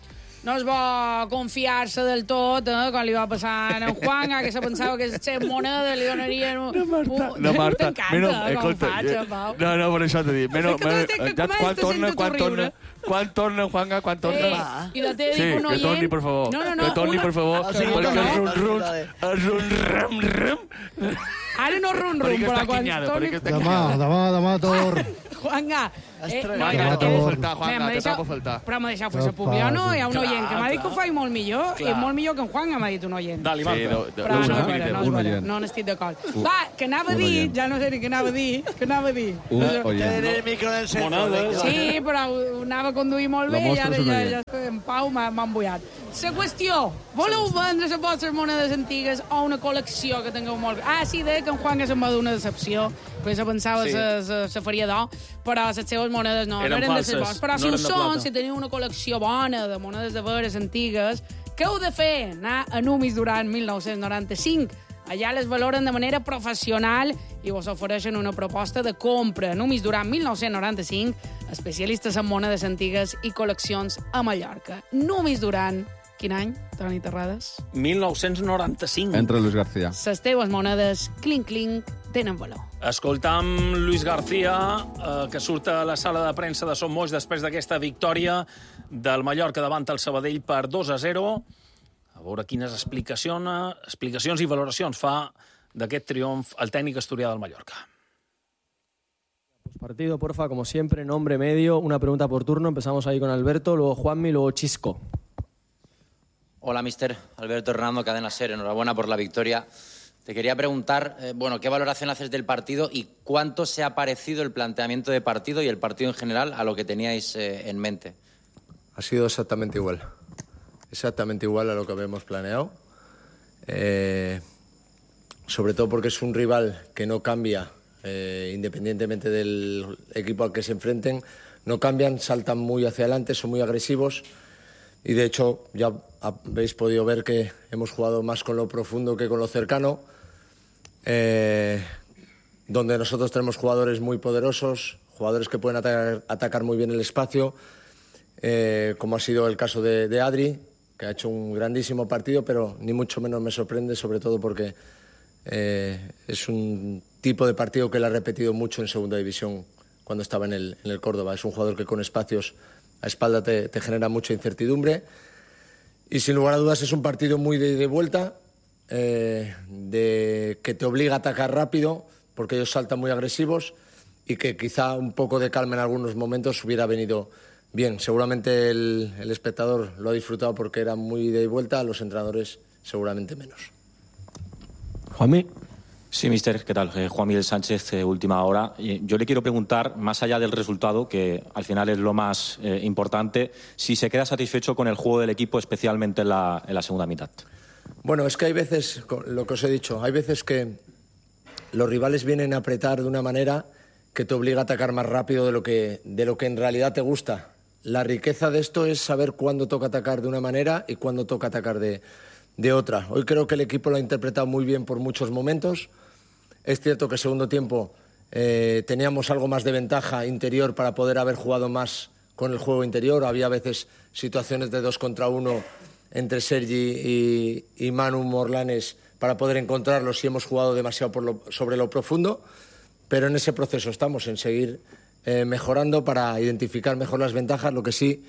Speaker 7: no és bo confiar-se del tot, eh, com li va passar a en Juanga, que se pensava que les monedes li donarien... Un, no, Marta,
Speaker 15: no, Marta.
Speaker 7: T'encanta, com faig,
Speaker 15: eh,
Speaker 7: Pau.
Speaker 15: No, no, per això t'he dit. Menys, quan torna, quan torna, quan torna, Juanga, quan torna?
Speaker 7: Eh, I de té
Speaker 15: sí,
Speaker 7: dic un oient...
Speaker 15: que torni, per favor.
Speaker 7: No, no, no,
Speaker 15: que torni,
Speaker 7: una...
Speaker 15: per favor,
Speaker 7: sí,
Speaker 15: perquè
Speaker 7: no,
Speaker 15: els run-runs, els run-ram-ram...
Speaker 7: Ara no rum-rum, però quan torni...
Speaker 3: Demà, demà, demà, Tor.
Speaker 7: Juanga, eh, no,
Speaker 15: Juanga,
Speaker 7: que...
Speaker 15: t'ha de faltar, Juanga,
Speaker 7: Mira,
Speaker 15: t'ha de faltar.
Speaker 7: Però m'ha deixat fer la publi. No, hi ha un oient que m'ha dit que ho faig molt millor, i molt millor que en Juanga, m'ha dit un oient.
Speaker 1: Dali, Marta.
Speaker 15: Sí, no,
Speaker 7: però no és vera, no és vera, no n'estic d'acord. Va, que anava a dir, ja no sé ni què anava a dir, que anava a dir.
Speaker 8: Un oient.
Speaker 10: el micro en el centre.
Speaker 1: Monedes.
Speaker 7: Sí, però ho anava a conduir molt bé i ara ja, ja en Pau m'ha embullat. La qüestió, voleu vendre les vostres monedes antigues o una col·lecció que tingueu molt... Ah, sí, deia que en Juan que se'n va d'una decepció, perquè se pensava
Speaker 1: Sí.
Speaker 7: se, se, se faria d'or, però les seves monedes no,
Speaker 1: Eren
Speaker 7: no eren de
Speaker 1: falses,
Speaker 7: les vostres. Però
Speaker 1: no
Speaker 7: si ho
Speaker 1: eren de
Speaker 7: són,
Speaker 1: plata.
Speaker 7: si teniu una col·lecció bona de monedes de veres antigues, què heu de fer? Anar a Numis durant mil nou-cents noranta-cinc. Allà les valoren de manera professional i vos ofereixen una proposta de compra. Numis durant mil nou-cents noranta-cinc, especialistes en monedes antigues i col·leccions a Mallorca. Numis durant, quin any, Toni Terrades?
Speaker 1: mil nou-cents noranta-cinc.
Speaker 8: Entre Luis García.
Speaker 7: Les teves monedes, clink, clink, tenen valor.
Speaker 1: Escoltam Luis García, eh, que surt a la sala de premsa de Som Moix després d'aquesta victòria del Mallorca davant el Sabadell per dos a zero. A veure quines explicacions, explicacions i valoracions fa d'aquest triomf el tècnic asturià del Mallorca.
Speaker 16: Partido, porfa, como siempre, nombre, medio, una pregunta por turno. Empezamos ahí con Alberto, luego Juanmi, luego Chisco.
Speaker 17: Hola, mister Alberto Hernando, Cadena Ser. Enhorabuena por la victoria. Te quería preguntar, eh, bueno, ¿qué valoración haces del partido y cuánto se ha parecido el planteamiento de partido y el partido en general a lo que teníais eh, en mente?
Speaker 12: Ha sido exactamente igual. Exactamente igual a lo que habíamos planeado. Eh, sobre todo porque es un rival que no cambia, eh, independientemente del equipo al que se enfrenten. No cambian, saltan muy hacia adelante, son muy agresivos. Y de hecho ya habéis podido ver que hemos jugado más con lo profundo que con lo cercano, eh, donde nosotros tenemos jugadores muy poderosos, jugadores que pueden atacar, atacar muy bien el espacio, eh, como ha sido el caso de, de Adri, que ha hecho un grandísimo partido, pero ni mucho menos me sorprende, sobre todo porque eh, es un tipo de partido que él ha repetido mucho en segunda división cuando estaba en el, en el Córdoba. Es un jugador que con espacios a espalda te, te genera mucha incertidumbre y sin lugar a dudas es un partido muy de, de vuelta, eh, de, que te obliga a atacar rápido porque ellos saltan muy agresivos y que quizá un poco de calma en algunos momentos hubiera venido bien. Seguramente el, el espectador lo ha disfrutado porque era muy de vuelta, los entrenadores seguramente menos.
Speaker 16: Juanmi.
Speaker 18: Sí, mister, ¿qué tal? Eh, Juan Miguel Sánchez, eh, última hora. Y yo le quiero preguntar, más allá del resultado, que al final es lo más eh, importante, si se queda satisfecho con el juego del equipo, especialmente en la, en la segunda mitad.
Speaker 12: Bueno, es que hay veces, lo que os he dicho, hay veces que los rivales vienen a apretar de una manera que te obliga a atacar más rápido de lo que, de lo que en realidad te gusta. La riqueza de esto es saber cuándo toca atacar de una manera y cuándo toca atacar de, de otra. Hoy creo que el equipo lo ha interpretado muy bien por muchos momentos. Es cierto que segundo tiempo eh, teníamos algo más de ventaja interior para poder haber jugado más con el juego interior. Había a veces situaciones de dos contra uno entre Sergi y, y Manu Morlanes para poder encontrarlos y hemos jugado demasiado por lo, sobre lo profundo. Pero en ese proceso estamos, en seguir eh, mejorando para identificar mejor las ventajas. Lo que sí,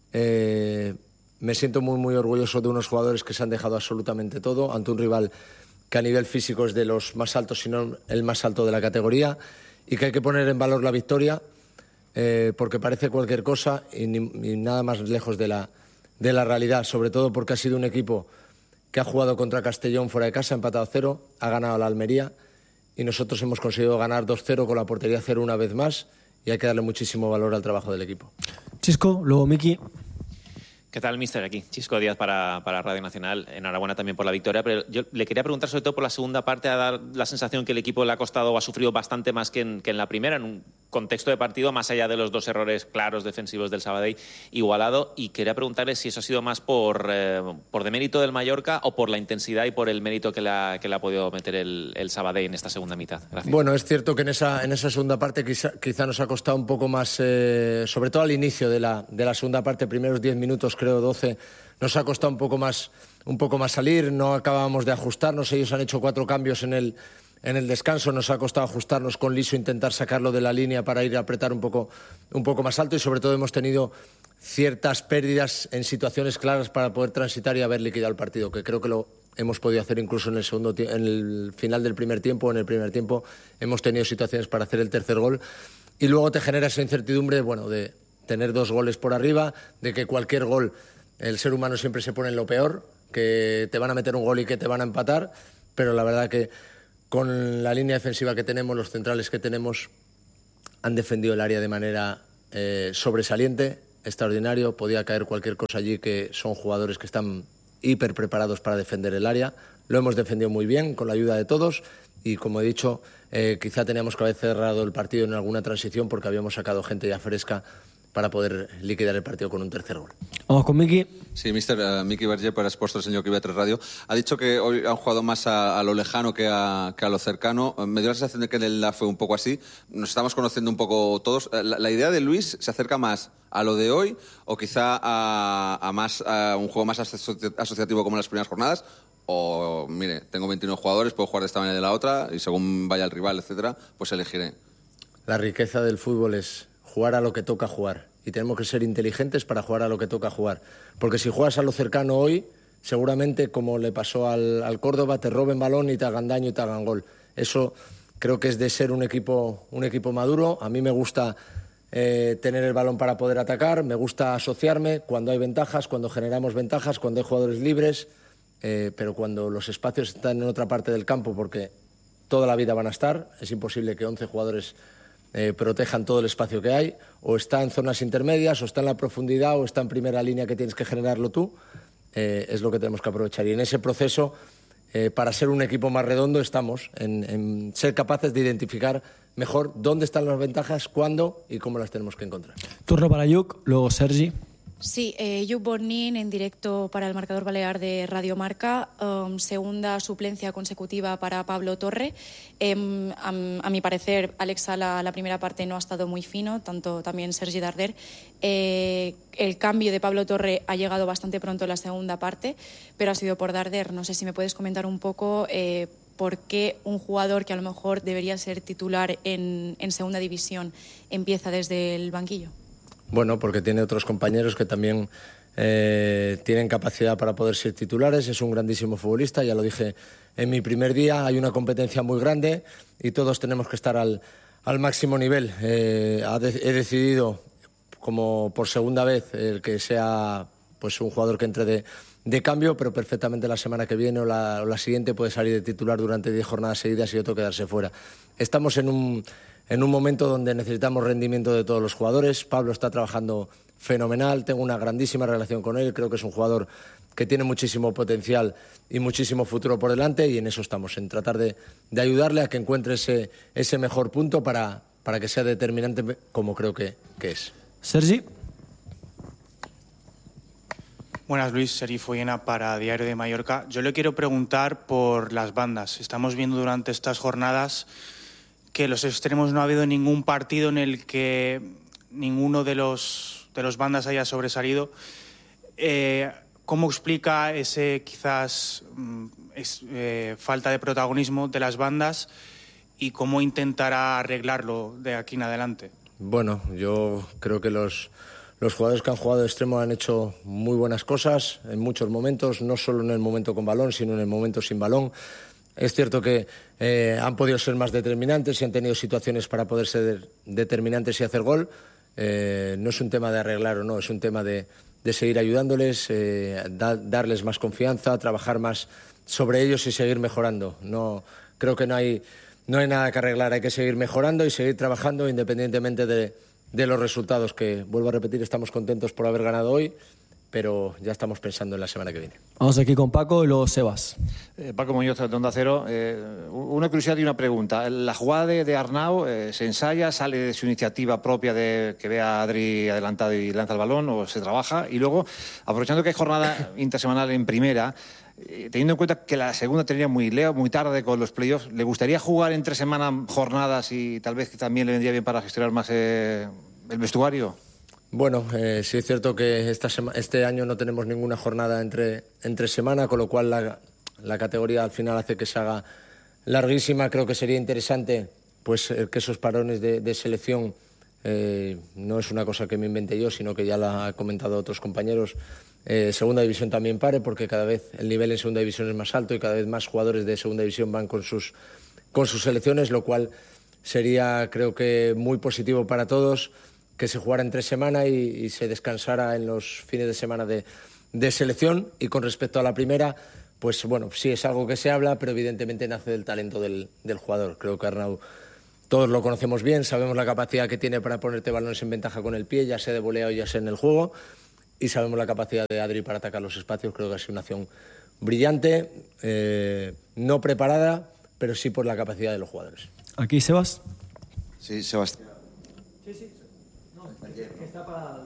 Speaker 12: eh, me siento muy, muy orgulloso de unos jugadores que se han dejado absolutamente todo ante un rival que a nivel físico es de los más altos, si no el más alto de la categoría, y que hay que poner en valor la victoria, eh, porque parece cualquier cosa y, ni, y nada más lejos de la, de la realidad, sobre todo porque ha sido un equipo que ha jugado contra Castellón fuera de casa, empatado a cero, ha ganado a la Almería, y nosotros hemos conseguido ganar dos cero con la portería cero una vez más, y hay que darle muchísimo valor al trabajo del equipo.
Speaker 16: Chisco, luego Miki.
Speaker 19: ¿Qué tal, mister? Aquí, Chisco Díaz para, para Radio Nacional. Enhorabuena también por la victoria, pero yo le quería preguntar sobre todo por la segunda parte, a dar la sensación que el equipo le ha costado o ha sufrido bastante más que en, que en la primera, en un contexto de partido, más allá de los dos errores claros defensivos del Sabadell igualado, y quería preguntarle si eso ha sido más por, eh, por demérito del Mallorca o por la intensidad y por el mérito que le ha, que le ha podido meter el, el Sabadell en esta segunda mitad. Gracias.
Speaker 12: Bueno, es cierto que en esa, en esa segunda parte quizá, quizá nos ha costado un poco más, eh, sobre todo al inicio de la, de la segunda parte, primeros diez minutos, creo doce, nos ha costado un poco más, un poco más salir, no acabábamos de ajustarnos, ellos han hecho cuatro cambios en el... En el descanso nos ha costado ajustarnos con Liso, intentar sacarlo de la línea para ir a apretar un poco, un poco más alto, y sobre todo hemos tenido ciertas pérdidas en situaciones claras para poder transitar y haber liquidado el partido, que creo que lo hemos podido hacer incluso en el, segundo, en el final del primer tiempo. En el primer tiempo hemos tenido situaciones para hacer el tercer gol, y luego te genera esa incertidumbre, bueno, de tener dos goles por arriba, de que cualquier gol, el ser humano siempre se pone en lo peor, que te van a meter un gol y que te van a empatar, pero la verdad que con la línea defensiva que tenemos, los centrales que tenemos, han defendido el área de manera eh, sobresaliente, extraordinario. Podía caer cualquier cosa allí, que son jugadores que están hiper preparados para defender el área. Lo hemos defendido muy bien, con la ayuda de todos, y como he dicho, eh, quizá teníamos que haber cerrado el partido en alguna transición, porque habíamos sacado gente ya fresca para poder liquidar el partido con un tercer gol.
Speaker 16: Vamos con Miki.
Speaker 8: Sí, mister Uh, Miki Berger para Sports tres, señor Quibetres Radio. Ha dicho que hoy han jugado más a, a lo lejano que a, que a lo cercano. Me dio la sensación de que en la fue un poco así. Nos estamos conociendo un poco todos. La, la idea de Luis se acerca más a lo de hoy, o quizá a, a, más, a un juego más asociativo como en las primeras jornadas. O, mire, tengo veintinueve jugadores, puedo jugar de esta manera y de la otra, y según vaya el rival, etcétera, pues elegiré.
Speaker 12: La riqueza del fútbol es jugar a lo que toca jugar, y tenemos que ser inteligentes para jugar a lo que toca jugar, porque si juegas a lo cercano hoy, seguramente, como le pasó al, al Córdoba, te roben balón y te hagan daño y te hagan gol. Eso creo que es de ser un equipo, un equipo maduro. A mí me gusta eh, tener el balón para poder atacar, me gusta asociarme cuando hay ventajas, cuando generamos ventajas, cuando hay jugadores libres, eh, pero cuando los espacios están en otra parte del campo, porque toda la vida van a estar, es imposible que once jugadores Eh, protejan todo el espacio que hay, o está en zonas intermedias, o está en la profundidad, o está en primera línea, que tienes que generarlo tú. Eh, es lo que tenemos que aprovechar, y en ese proceso, eh, para ser un equipo más redondo, estamos en, en ser capaces de identificar mejor dónde están las ventajas, cuándo y cómo las tenemos que encontrar.
Speaker 16: Turno para Lluc, luego Sergi.
Speaker 20: Sí, eh, Lluc Bornin en directo para el marcador balear de Radio Marca, um, segunda suplencia consecutiva para Pablo Torre. Eh, a, a mi parecer, Alex Sala la primera parte no ha estado muy fino, tanto también Sergi Darder. Eh, el cambio de Pablo Torre ha llegado bastante pronto en la segunda parte, pero ha sido por Darder. No sé si me puedes comentar un poco eh, por qué un jugador que a lo mejor debería ser titular en, en segunda división empieza desde el banquillo.
Speaker 12: Bueno, porque tiene otros compañeros que también eh, tienen capacidad para poder ser titulares. Es un grandísimo futbolista, ya lo dije en mi primer día. Hay una competencia muy grande y todos tenemos que estar al, al máximo nivel. Eh, he decidido, como por segunda vez, el que sea pues un jugador que entre de, de cambio, pero perfectamente la semana que viene o la, o la siguiente puede salir de titular durante diez jornadas seguidas y otro quedarse fuera. Estamos en un... en un momento donde necesitamos rendimiento de todos los jugadores. Pablo está trabajando fenomenal, tengo una grandísima relación con él, creo que es un jugador que tiene muchísimo potencial y muchísimo futuro por delante, y en eso estamos, en tratar de, de ayudarle a que encuentre ese, ese mejor punto para, para que sea determinante, como creo que, que es.
Speaker 16: Sergi.
Speaker 21: Buenas, Luis, Sergi Follena para Diario de Mallorca. Yo le quiero preguntar por las bandas. Estamos viendo durante estas jornadas que los extremos no ha habido ningún partido en el que ninguno de los, de los bandas haya sobresalido. Eh, ¿Cómo explica ese quizás es, eh, falta de protagonismo de las bandas y cómo intentará arreglarlo de aquí en adelante?
Speaker 12: Bueno, yo creo que los, los jugadores que han jugado de extremo han hecho muy buenas cosas en muchos momentos, no solo en el momento con balón, sino en el momento sin balón. Es cierto que eh, han podido ser más determinantes y han tenido situaciones para poder ser determinantes y hacer gol. Eh, no es un tema de arreglar o no, es un tema de, de seguir ayudándoles, eh, da, darles más confianza, trabajar más sobre ellos y seguir mejorando. No, creo que no hay, no hay nada que arreglar, hay que seguir mejorando y seguir trabajando independientemente de, de los resultados, que, vuelvo a repetir, estamos contentos por haber ganado hoy, pero ya estamos pensando en la semana que viene.
Speaker 16: Vamos aquí con Paco y luego Sebas.
Speaker 5: Eh, Paco Muñoz, de Onda Cero. Eh, una curiosidad y una pregunta. La jugada de, de Arnau eh, se ensaya, sale de su iniciativa propia de que vea a Adri adelantado y lanza el balón, o se trabaja. Y luego, aprovechando que hay jornada intersemanal en primera, eh, teniendo en cuenta que la segunda tenía muy leo, muy tarde con los playoffs, ¿le gustaría jugar entre semana jornadas y tal vez que también le vendría bien para gestionar más eh, el vestuario?
Speaker 12: Bueno, eh, sí es cierto que esta sema- este año no tenemos ninguna jornada entre, entre semana, con lo cual la, la categoría al final hace que se haga larguísima. Creo que sería interesante pues eh, que esos parones de, de selección, eh, no es una cosa que me inventé yo, sino que ya la han comentado otros compañeros, eh, Segunda División también pare, porque cada vez el nivel en Segunda División es más alto y cada vez más jugadores de Segunda División van con sus, con sus selecciones, lo cual sería, creo que, muy positivo para todos, que se jugara entre semana y, y se descansara en los fines de semana de, de selección. Y con respecto a la primera, pues bueno, sí es algo que se habla, pero evidentemente nace del talento del, del jugador. Creo que Arnau, todos lo conocemos bien, sabemos la capacidad que tiene para ponerte balones en ventaja con el pie, ya sea de voleo o ya sea en el juego, y sabemos la capacidad de Adri para atacar los espacios. Creo que ha sido una acción brillante, eh, no preparada, pero sí por la capacidad de los jugadores.
Speaker 16: Aquí, Sebas.
Speaker 22: Sí, Sebastián.
Speaker 16: Sí, sí. Que está para...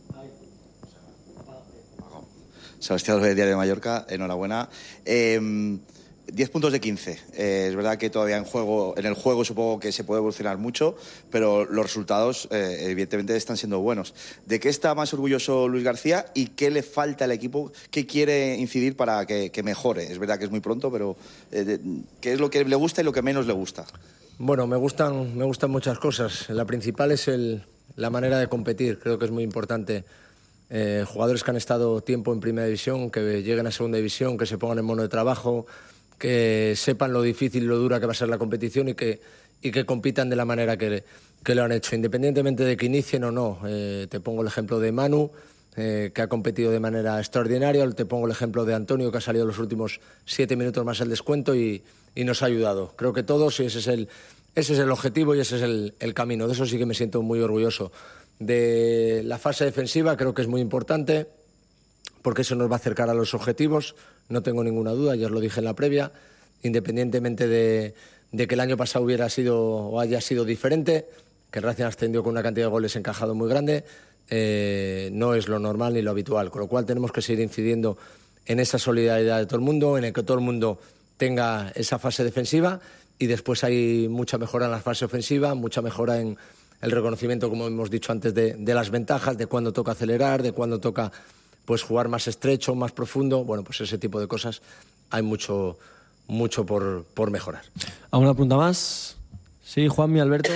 Speaker 22: Sebastián de Diario de Mallorca, enhorabuena. Eh, diez puntos de quince. Eh, es verdad que todavía en juego, en el juego supongo que se puede evolucionar mucho, pero los resultados eh, evidentemente están siendo buenos. ¿De qué está más orgulloso Luis García y qué le falta al equipo? ¿Qué quiere incidir para que, que mejore? Es verdad que es muy pronto, pero eh, de, ¿qué es lo que le gusta y lo que menos le gusta?
Speaker 12: Bueno, me gustan, me gustan muchas cosas. La principal es el, la manera de competir. Creo que es muy importante. Eh, jugadores que han estado tiempo en Primera División, que lleguen a Segunda División, que se pongan en mono de trabajo, que sepan lo difícil y lo dura que va a ser la competición y que, y que compitan de la manera que, que lo han hecho, independientemente de que inicien o no. Eh, te pongo el ejemplo de Manu, eh, que ha competido de manera extraordinaria. Te pongo el ejemplo de Antonio, que ha salido los últimos siete minutos más el descuento y, y nos ha ayudado. Creo que todos, y ese es el, ese es el objetivo y ese es el, el camino. De eso sí que me siento muy orgulloso. De la fase defensiva creo que es muy importante, porque eso nos va a acercar a los objetivos, no tengo ninguna duda, ya os lo dije en la previa, independientemente de, de que el año pasado hubiera sido o haya sido diferente, que el Racing ascendió con una cantidad de goles encajado muy grande, eh, no es lo normal ni lo habitual, con lo cual tenemos que seguir incidiendo en esa solidaridad de todo el mundo, en el que todo el mundo tenga esa fase defensiva, y después hay mucha mejora en la fase ofensiva, mucha mejora en el reconocimiento, como hemos dicho antes, de, de las ventajas, de cuándo toca acelerar, de cuándo toca pues jugar más estrecho, más profundo. Bueno, pues ese tipo de cosas hay mucho, mucho por, por mejorar.
Speaker 16: ¿Alguna pregunta más? Sí, Juanmi, Alberto.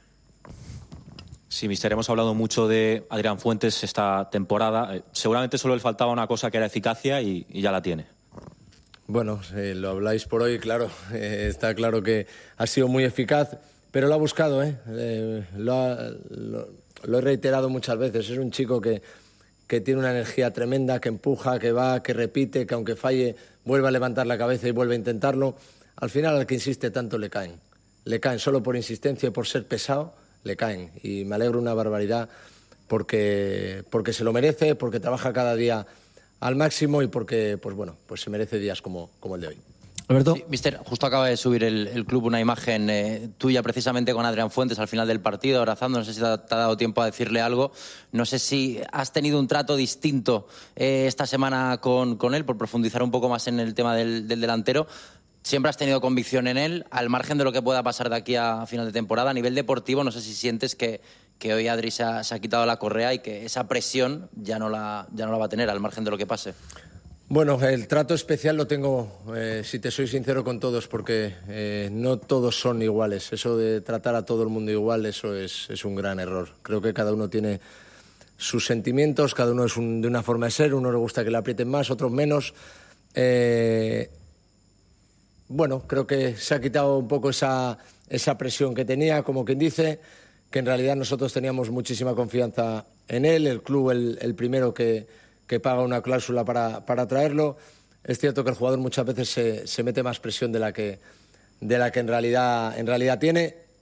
Speaker 18: Sí, mister, hemos hablado mucho de Adrián Fuentes esta temporada. Eh, seguramente solo le faltaba una cosa, que era eficacia, y, y ya la tiene.
Speaker 12: Bueno, eh, lo habláis por hoy, claro. Eh, está claro que ha sido muy eficaz, pero lo ha buscado, ¿eh? eh lo, ha, lo, lo he reiterado muchas veces. Es un chico que, que tiene una energía tremenda, que empuja, que va, que repite, que aunque falle, vuelve a levantar la cabeza y vuelve a intentarlo. Al final, al que insiste tanto le caen. Le caen solo por insistencia y por ser pesado, le caen. Y me alegro una barbaridad porque, porque se lo merece, porque trabaja cada día al máximo y porque, pues bueno, pues se merece días como, como el de hoy.
Speaker 17: Alberto. Sí, mister, justo acaba de subir el, el club una imagen eh, tuya precisamente con Adrián Fuentes al final del partido, abrazando. No sé si te ha, te ha dado tiempo a decirle algo. No sé si has tenido un trato distinto eh, esta semana con, con él, por profundizar un poco más en el tema del, del delantero. Siempre has tenido convicción en él, al margen de lo que pueda pasar de aquí a final de temporada. A nivel deportivo, no sé si sientes que, que hoy Adri se ha, se ha quitado la correa y que esa presión ya no, la, ya no la va a tener, al margen de lo que pase.
Speaker 12: Bueno, el trato especial lo tengo, eh, si te soy sincero, con todos, porque eh, no todos son iguales. Eso de tratar a todo el mundo igual, eso es, es un gran error. Creo que cada uno tiene sus sentimientos, cada uno es un, de una forma de ser, uno le gusta que le aprieten más, otros menos. Eh, bueno, creo que se ha quitado un poco esa, esa presión que tenía, como quien dice, que en realidad nosotros teníamos muchísima confianza en él, el club el, el primero que... que paga una cláusula para, para traerlo. Es cierto que el jugador muchas veces se, se mete más presión de la que, de la que en, realidad, en realidad tiene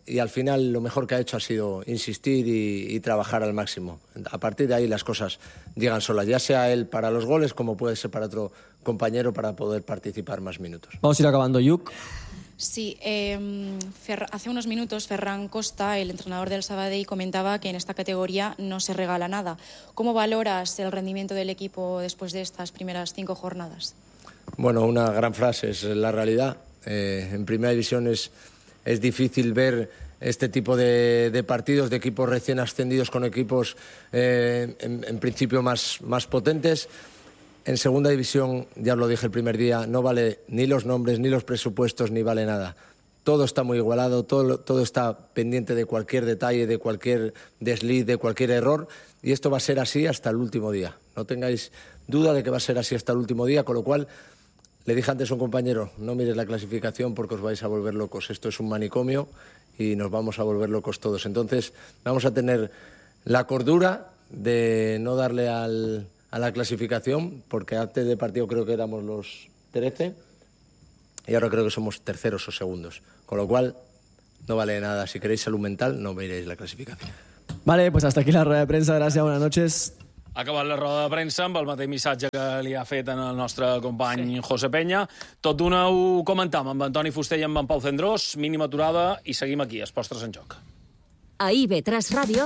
Speaker 12: y al final lo mejor que ha hecho ha sido insistir y, y trabajar al máximo. A partir de ahí las cosas llegan solas, ya sea él para los goles como puede ser para otro compañero para poder participar más minutos.
Speaker 16: Vamos a ir acabando, Yuk.
Speaker 20: Sí, eh, Fer- hace unos minutos Ferran Costa, el entrenador del Sabadell, comentaba que en esta categoría no se regala nada. ¿Cómo valoras el rendimiento del equipo después de estas primeras cinco jornadas?
Speaker 12: Bueno, una gran frase, es la realidad. Eh, en primera división es, es difícil ver este tipo de, de partidos, de equipos recién ascendidos con equipos eh, en, en principio más, más potentes. En segunda división, ya os lo dije el primer día, no vale ni los nombres, ni los presupuestos, ni vale nada. Todo está muy igualado, todo, todo está pendiente de cualquier detalle, de cualquier desliz, de cualquier error, y esto va a ser así hasta el último día. No tengáis duda de que va a ser así hasta el último día, con lo cual le dije antes a un compañero, no mires la clasificación porque os vais a volver locos. Esto es un manicomio y nos vamos a volver locos todos. Entonces vamos a tener la cordura de no darle al... a la clasificación, porque antes de partido creo que éramos los trece y ahora creo que somos terceros o segundos. Con lo cual, no vale nada. Si queréis salud mental, no miréis la clasificación.
Speaker 16: Vale, pues hasta aquí la rueda de prensa. Gracias, buenas noches.
Speaker 1: Ha acabat la roda de premsa amb el mateix missatge que li ha fet el nostre company sí. José Peña. Tot d'una ho comentam amb Antoni Fuster i amb en Pau Cendrós. Mínima aturada i seguim aquí, Esports tres en joc.
Speaker 2: A I B tres Ràdio,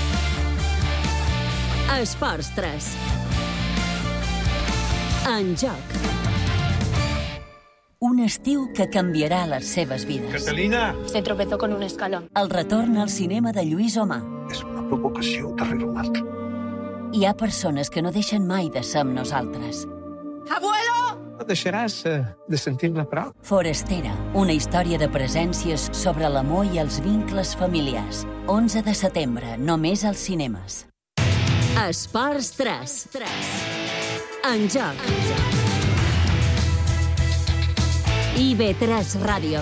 Speaker 2: Esports tres. En joc. Un estiu que canviarà les seves vides.
Speaker 4: Catalina!
Speaker 2: Se tropezó con un escalón. El retorn al cinema de Lluís Omar.
Speaker 4: És una provocació darrere una altra.
Speaker 2: Hi ha persones que no deixen mai de ser amb nosaltres.
Speaker 4: Abuelo! No deixaràs de sentir-me prou.
Speaker 2: Forastera, una història de presències sobre l'amor i els vincles familiars. onze de setembre, només als cinemes. Esports tres. En joc. I B tres Ràdio.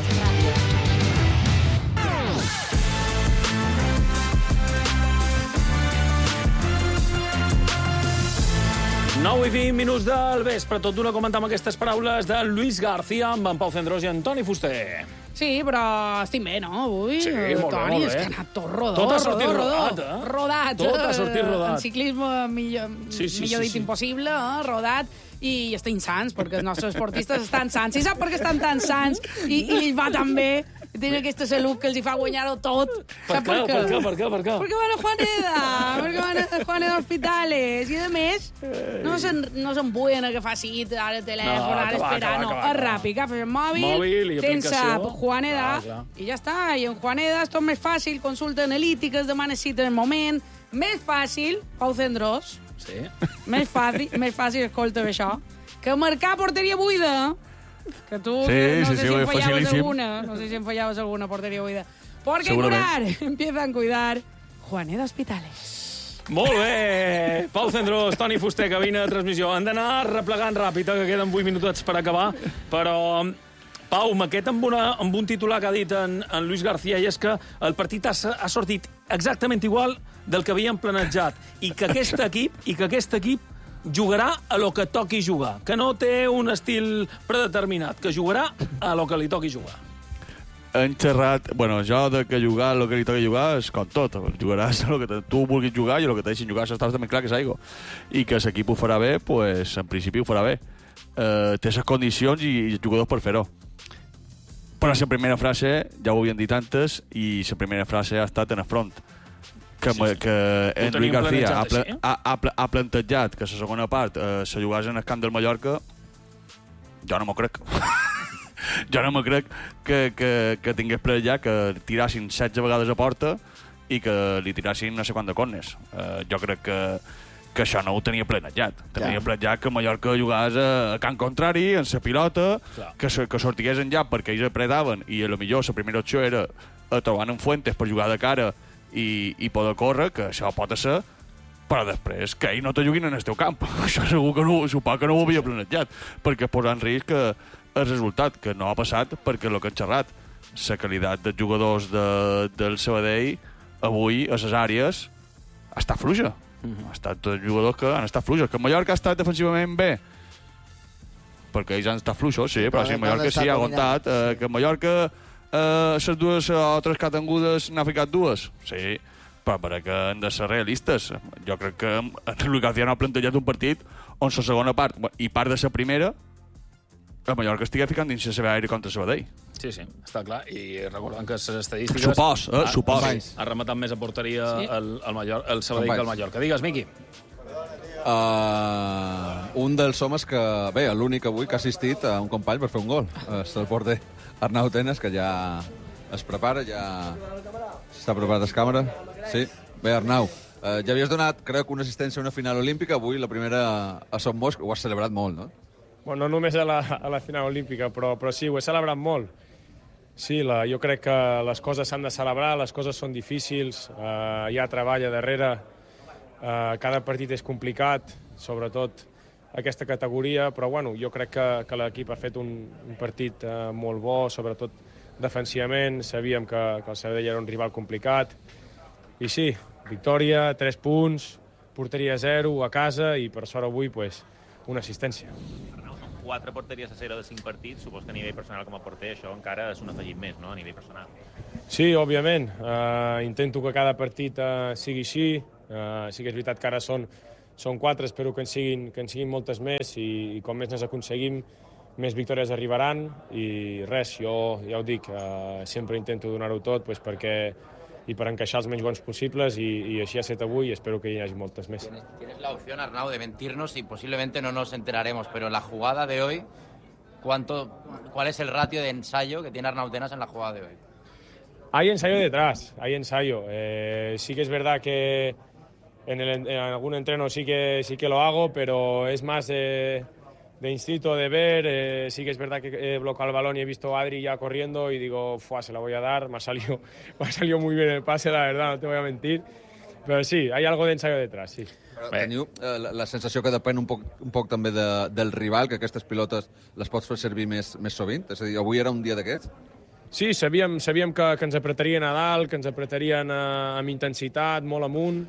Speaker 1: nou i vint minuts del vespre. Tot d'una comentam aquestes paraules de Luis García amb en Pau Cendrós i Antoni Fuster.
Speaker 7: Sí, però estic bé, no, avui?
Speaker 1: Sí, molt bé,
Speaker 7: Toni,
Speaker 1: molt bé.
Speaker 7: és que ha anat tot rodó,
Speaker 1: Tot ha sortit
Speaker 7: rodó,
Speaker 1: rodat,
Speaker 7: rodó.
Speaker 1: eh?
Speaker 7: Rodat.
Speaker 1: Tot ha sortit rodat.
Speaker 7: En ciclisme, millor,
Speaker 1: Sí, sí,
Speaker 7: millor
Speaker 1: sí,
Speaker 7: dit
Speaker 1: sí.
Speaker 7: impossible, eh? Rodat. I estem sants, perquè els nostres esportistes estan sants. I sap per què estan tan sants? I, i ells va tan bé. Tenen aquesta salut que els hi fa guanyar-ho tot.
Speaker 1: Per
Speaker 7: Sap
Speaker 1: què, per què, per què, per què?
Speaker 7: Perquè van a Juaneda, perquè van a Juaneda Hospitales. I, a més, no se'n no se puguen agafar cita, ara telèfon,
Speaker 1: No,
Speaker 7: ara
Speaker 1: que va,
Speaker 7: esperar.
Speaker 1: que va,
Speaker 7: No,
Speaker 1: que va,
Speaker 7: és
Speaker 1: que va.
Speaker 7: ràpid, agafes el mòbil,
Speaker 1: Mòbil i
Speaker 7: sense
Speaker 1: aplicació.
Speaker 7: Juaneda,
Speaker 1: Clar, clar.
Speaker 7: i ja està. I en Juaneda és tot més fàcil, consulta analítica, es demana cita en el moment. Més fàcil, Pau Cendrós,
Speaker 1: Sí.
Speaker 7: més fàcil, més fàcil, escolta això, que marcar porteria buida. Que tu
Speaker 15: Sí,
Speaker 7: no
Speaker 15: sí,
Speaker 7: sé
Speaker 15: sí,
Speaker 7: si en
Speaker 15: és
Speaker 7: fallaves
Speaker 15: facilíssim.
Speaker 7: alguna. No sé si en fallaves alguna porteria buida. Porque
Speaker 15: Segurament.
Speaker 7: curar, empiezan a cuidar Juaneda Hospitales.
Speaker 1: Molt bé. Pau Cendrós, Toni Fuster, cabina de transmissió. Han d'anar replegant ràpid, eh, que queden vuit minutets per acabar. Però, Pau, m'aquest amb, una, amb un titular que ha dit en, en Luis García, i és que el partit ha, ha sortit exactament igual del que havíem planejat. I que aquest equip, i que aquest equip jugarà a lo que toqui jugar, que no té un estil predeterminat, que jugarà a lo que li toqui jugar.
Speaker 15: Han xerrat... Bueno, jo de que jugar el que li toca jugar és com tot. Jugaràs el que te, tu vulguis jugar i el que te deixin jugar. Això està també clar que és aigua. I que l'equip ho farà bé, pues, en principi ho farà bé. Uh, té les condicions i els jugadors per fer-ho. Però la primera frase, ja ho havien dit antes, i la primera frase ha estat en el front. Que, sí, que en Luis García ha, pla, així, eh? ha, ha, ha plantejat que la segona part eh, se jugàs en el camp del Mallorca. Jo no m'ho crec. jo no m'ho crec que, que, que tingués plantejat que tirassin setze vegades a porta i que li tirassin no sé quant de corners. Eh, jo crec que, que això no ho tenia planejat. Tenia ja. planejat que Mallorca jugàs a, a camp contrari, en la pilota, Clar. que, que sortigués en llap perquè ells apretaven i a lo millor la primera opció era a trobar en Fuentes per jugar de cara i, i poder córrer, que això pot ser, però després que ell no te juguin en el teu camp. Això segur que no, suposo que no ho havia planejat, perquè posar en risc el resultat, que no ha passat perquè el que han xerrat. La qualitat dels jugadors de, del Sabadell avui a les àrees està fluixa. Mm-hmm. Ha estat jugadors que han estat fluixos. Que Mallorca ha estat defensivament bé, perquè ells han estat fluixos, sí, però, però si Mallorca sí ha aguantat, eh, que Mallorca eh, les dues altres que ha tingudes n'ha ficat dues? Sí, però per que hem de ser realistes. Jo crec que Luis García no ha plantejat un partit on la segona part i part de la primera el Mallorca estigui ficant dins la seva aire contra Sabadell.
Speaker 1: Sí, sí, està clar. I recordant que les estadístiques...
Speaker 15: Supòs, eh? Supòs.
Speaker 1: Ha rematat més a porteria
Speaker 8: Sí.
Speaker 1: el, el, Mallorca, el Sabadell que el Mallorca. Digues, Miqui.
Speaker 8: Uh, un dels homes que, bé, l'únic avui que ha assistit a un company per fer un gol. Uh, és el porter Arnau Tenas, que ja es prepara, ja està preparat a càmera. Sí. Bé, Arnau, uh, ja havies donat, crec, una assistència a una final olímpica, avui la primera a Son Bosch, ho has celebrat molt, no?
Speaker 9: Bueno, no només a la, a la final olímpica, però, però sí, ho he celebrat molt. Sí, la, jo crec que les coses s'han de celebrar, les coses són difícils, uh, hi ha treball a darrere, uh, cada partit és complicat, sobretot aquesta categoria, però bueno, jo crec que, que l'equip ha fet un, un partit uh, molt bo, sobretot defensivament, sabíem que, que el Sabadell era un rival complicat, i sí, victòria, tres punts, porteria zero a casa, i per sort avui, pues, una assistència.
Speaker 19: Quatre porteries a zero de cinc partits, supos que a nivell personal com a porter això encara és un afegit més, no?, a nivell personal.
Speaker 9: Sí, òbviament. Uh, intento que cada partit uh, sigui així. Uh, sí que és veritat que ara són, són quatre, espero que en siguin, que en siguin moltes més i, i com més n'es aconseguim, més victòries arribaran i res, jo ja ho dic, uh, sempre intento donar-ho tot pues, perquè y para encaixar els menys bons possibles y, y així ha estat avui y espero que hi hagi moltes més.
Speaker 17: Tienes, tienes la opción, Arnau, de mentirnos y posiblemente no nos enteraremos, pero la jugada de hoy, ¿cuánto, ¿cuál es el ratio de ensayo que tiene Arnau Tenas en la jugada de hoy?
Speaker 9: Hay ensayo detrás, hay ensayo. Eh, sí que es verdad que en, el, en algún entreno sí que, sí que lo hago, pero es más de, de instinto, de ver. Eh, sí que es verdad que he bloqueado el balón y he visto a Adri ya corriendo y digo, Fua, se la voy a dar. Me ha, salido, me ha salido muy bien el pase, la verdad, no te voy a mentir. Però sí, hay algo d'ensayo detrás, sí.
Speaker 8: Però teniu eh, la, la sensació que depèn un poc, un poc també de, del rival, que aquestes pilotes les pots fer servir més, més sovint? És a dir, avui era un dia d'aquests?
Speaker 9: Sí, sabíem, sabíem que, que ens apretarien a dalt, que ens apretarien a, amb intensitat, molt amunt.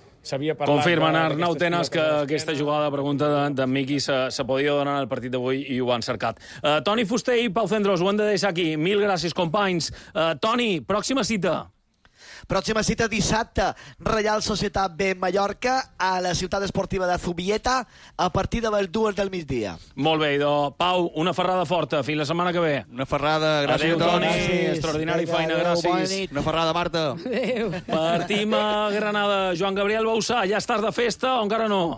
Speaker 1: Confirmen Arnau Tenas que aquesta jugada, pregunta de, de Miqui, se, se podia donar al partit d'avui i ho han cercat. Uh, Toni Fuster i Pau Cendros, ho hem de deixar aquí. Mil gràcies, companys. Uh, Toni, pròxima cita.
Speaker 10: Pròxima cita dissabte, Reial Societat B Mallorca a la ciutat esportiva de Zubieta a partir de les dues del migdia.
Speaker 1: Molt bé, idò. Pau, una ferrada forta. Fins la setmana que ve.
Speaker 15: Una ferrada, gràcies
Speaker 1: Adéu,
Speaker 15: a tots.
Speaker 1: Toni. Extraordinari
Speaker 10: Vinga,
Speaker 1: feina,
Speaker 10: adéu,
Speaker 1: gràcies.
Speaker 15: Una ferrada, Marta.
Speaker 7: Adéu.
Speaker 1: Partim a Granada. Joan Gabriel Bausà, ja estàs de festa o encara no?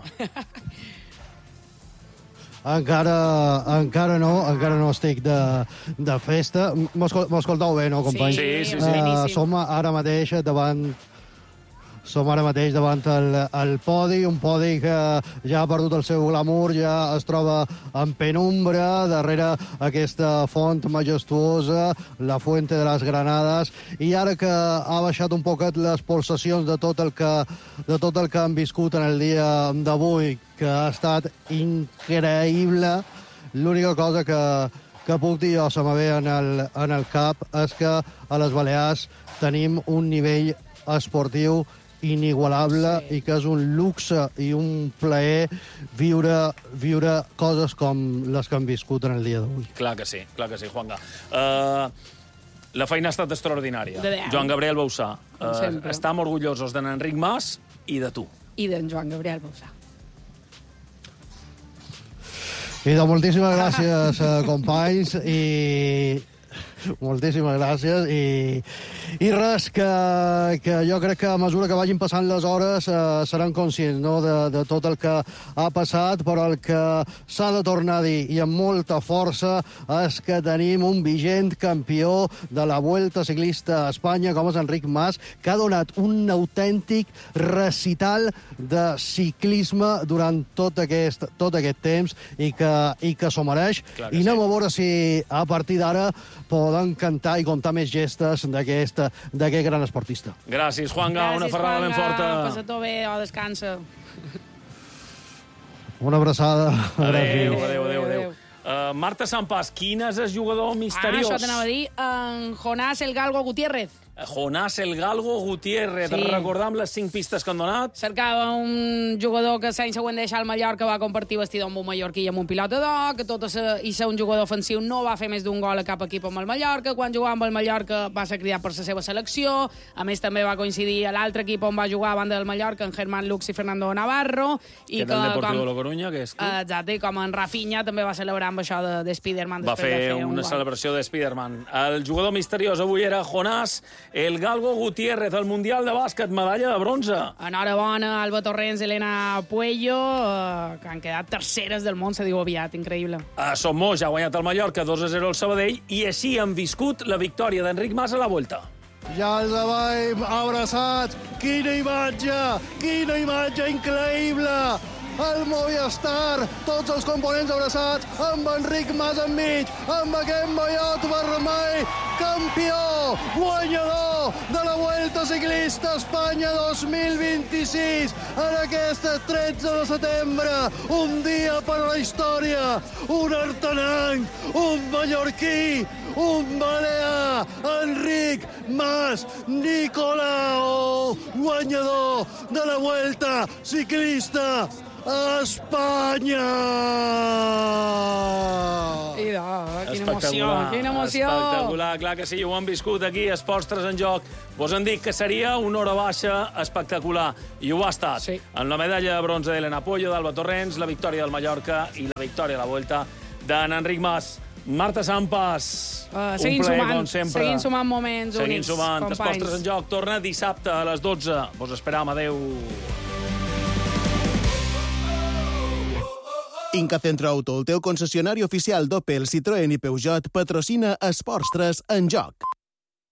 Speaker 3: Encara, encara no, encara no estic de, de festa. M'escoltau bé, no, companys?
Speaker 1: Sí, sí, sí. sí.
Speaker 3: Uh, som ara mateix davant... Som ara mateix davant el, el podi, un podi que ja ha perdut el seu glamour, ja es troba en penumbra, darrere aquesta font majestuosa, la Fuente de les Granades, i ara que ha baixat un poquet les pulsacions de tot el que, de tot el que han viscut en el dia d'avui, que ha estat increïble, l'única cosa que, que puc dir jo se me ve en el, en el cap és que a les Balears tenim un nivell esportiu inigualable sí. I que és un luxe i un plaer viure, viure coses com les que han viscut en el dia d'avui.
Speaker 1: Clar que sí, clar que sí, Juanga. Uh, la feina ha estat extraordinària. Joan Gabriel Bausà. Uh, estem orgullosos d'en Enric Mas i de tu.
Speaker 7: I d'en Joan Gabriel Bausà.
Speaker 3: I de moltíssimes gràcies, uh, companys, i... Moltíssimes gràcies i, i res, que, que jo crec que a mesura que vagin passant les hores eh, seran conscients, no, de, de tot el que ha passat, però el que s'ha de tornar a dir i amb molta força és que tenim un vigent campió de la Vuelta Ciclista a Espanya com és Enric Mas, que ha donat un autèntic recital de ciclisme durant tot aquest, tot aquest temps i que, i que s'ho mereix. I anem sí. a veure si a partir d'ara poden cantar i contar més gestes d'aquest gran esportista.
Speaker 1: Gràcies, Juanga. Gràcies, una ferrada ben forta.
Speaker 7: Passa-t'ho bé o descansa.
Speaker 3: Una abraçada.
Speaker 1: Adéu, adéu, adéu. adéu. Uh, Marta Sampàs, quin és el jugador misteriós?
Speaker 7: Ah, això t'anava a dir. En Jonás El Galgo Gutiérrez.
Speaker 1: Jonás El Galgo Gutiérrez.
Speaker 7: Sí.
Speaker 1: Recordam les cinc pistes que han donat.
Speaker 7: Cercava un jugador que l'any següent de deixar el Mallorca va compartir vestidor amb un mallorquí i amb un pilota d'or, que tot i ser un jugador ofensiu no va fer més d'un gol a cap equip amb el Mallorca. Quan jugava amb el Mallorca va ser cridat per la seva selecció. A més, també va coincidir a l'altre equip on va jugar a banda del Mallorca, en Germán Lux i Fernando Navarro. I
Speaker 1: que, que el Deportivo de la Coruña, que és...
Speaker 7: Exacte, i com en Rafinha també va celebrar amb això de, de Spiderman.
Speaker 1: Va fer,
Speaker 7: de fer
Speaker 1: una
Speaker 7: un
Speaker 1: celebració de Spiderman. El jugador misteriós avui era Jonás El Galgo Gutiérrez, el Mundial de Bàsquet, medalla de bronze.
Speaker 7: Enhorabona, Alba Torrents i Elena Puello, eh, que han quedat terceres del món, se diu aviat, increïble.
Speaker 1: A Somos ja ha guanyat el Mallorca dos a zero al Sabadell i així han viscut la victòria d'Enric Mas a la Volta.
Speaker 3: Ja els veiem abraçats. Quina imatge! Quina imatge increïble! El Movistar, tots els components abraçats, amb Enric Mas enmig, amb aquest mallot vermell, campió, guanyador de la Vuelta Ciclista Espanya dos mil vint-i-sis, en aquest tretze de setembre, un dia per a la història, un artenenc, un mallorquí, un balear, Enric Mas Nicolau, guanyador de la Vuelta Ciclista Espanya!
Speaker 7: I de, quina emoció, quina emoció!
Speaker 1: Espectacular, clar que sí, ho han viscut aquí, Esports tres en joc. Vos han dit que seria una hora baixa espectacular, i ho ha estat. Sí. En la medalla de bronze d'Helena Puello, d'Alba Torrents, la victòria del Mallorca i la victòria a la Volta d'en Enric Mas. Marta Sampas,
Speaker 7: uh,
Speaker 1: un plaer,
Speaker 7: sumant,
Speaker 1: com sempre.
Speaker 7: Seguint sumant moments
Speaker 1: seguint
Speaker 7: únics,
Speaker 1: sumant.
Speaker 7: companys.
Speaker 1: Esports tres en joc torna dissabte a les dotze. Vos esperam, adeu.
Speaker 6: Inca Centro Auto, el teu concessionari oficial d'Opel, Citroën i Peugeot, patrocina Esports tres en joc.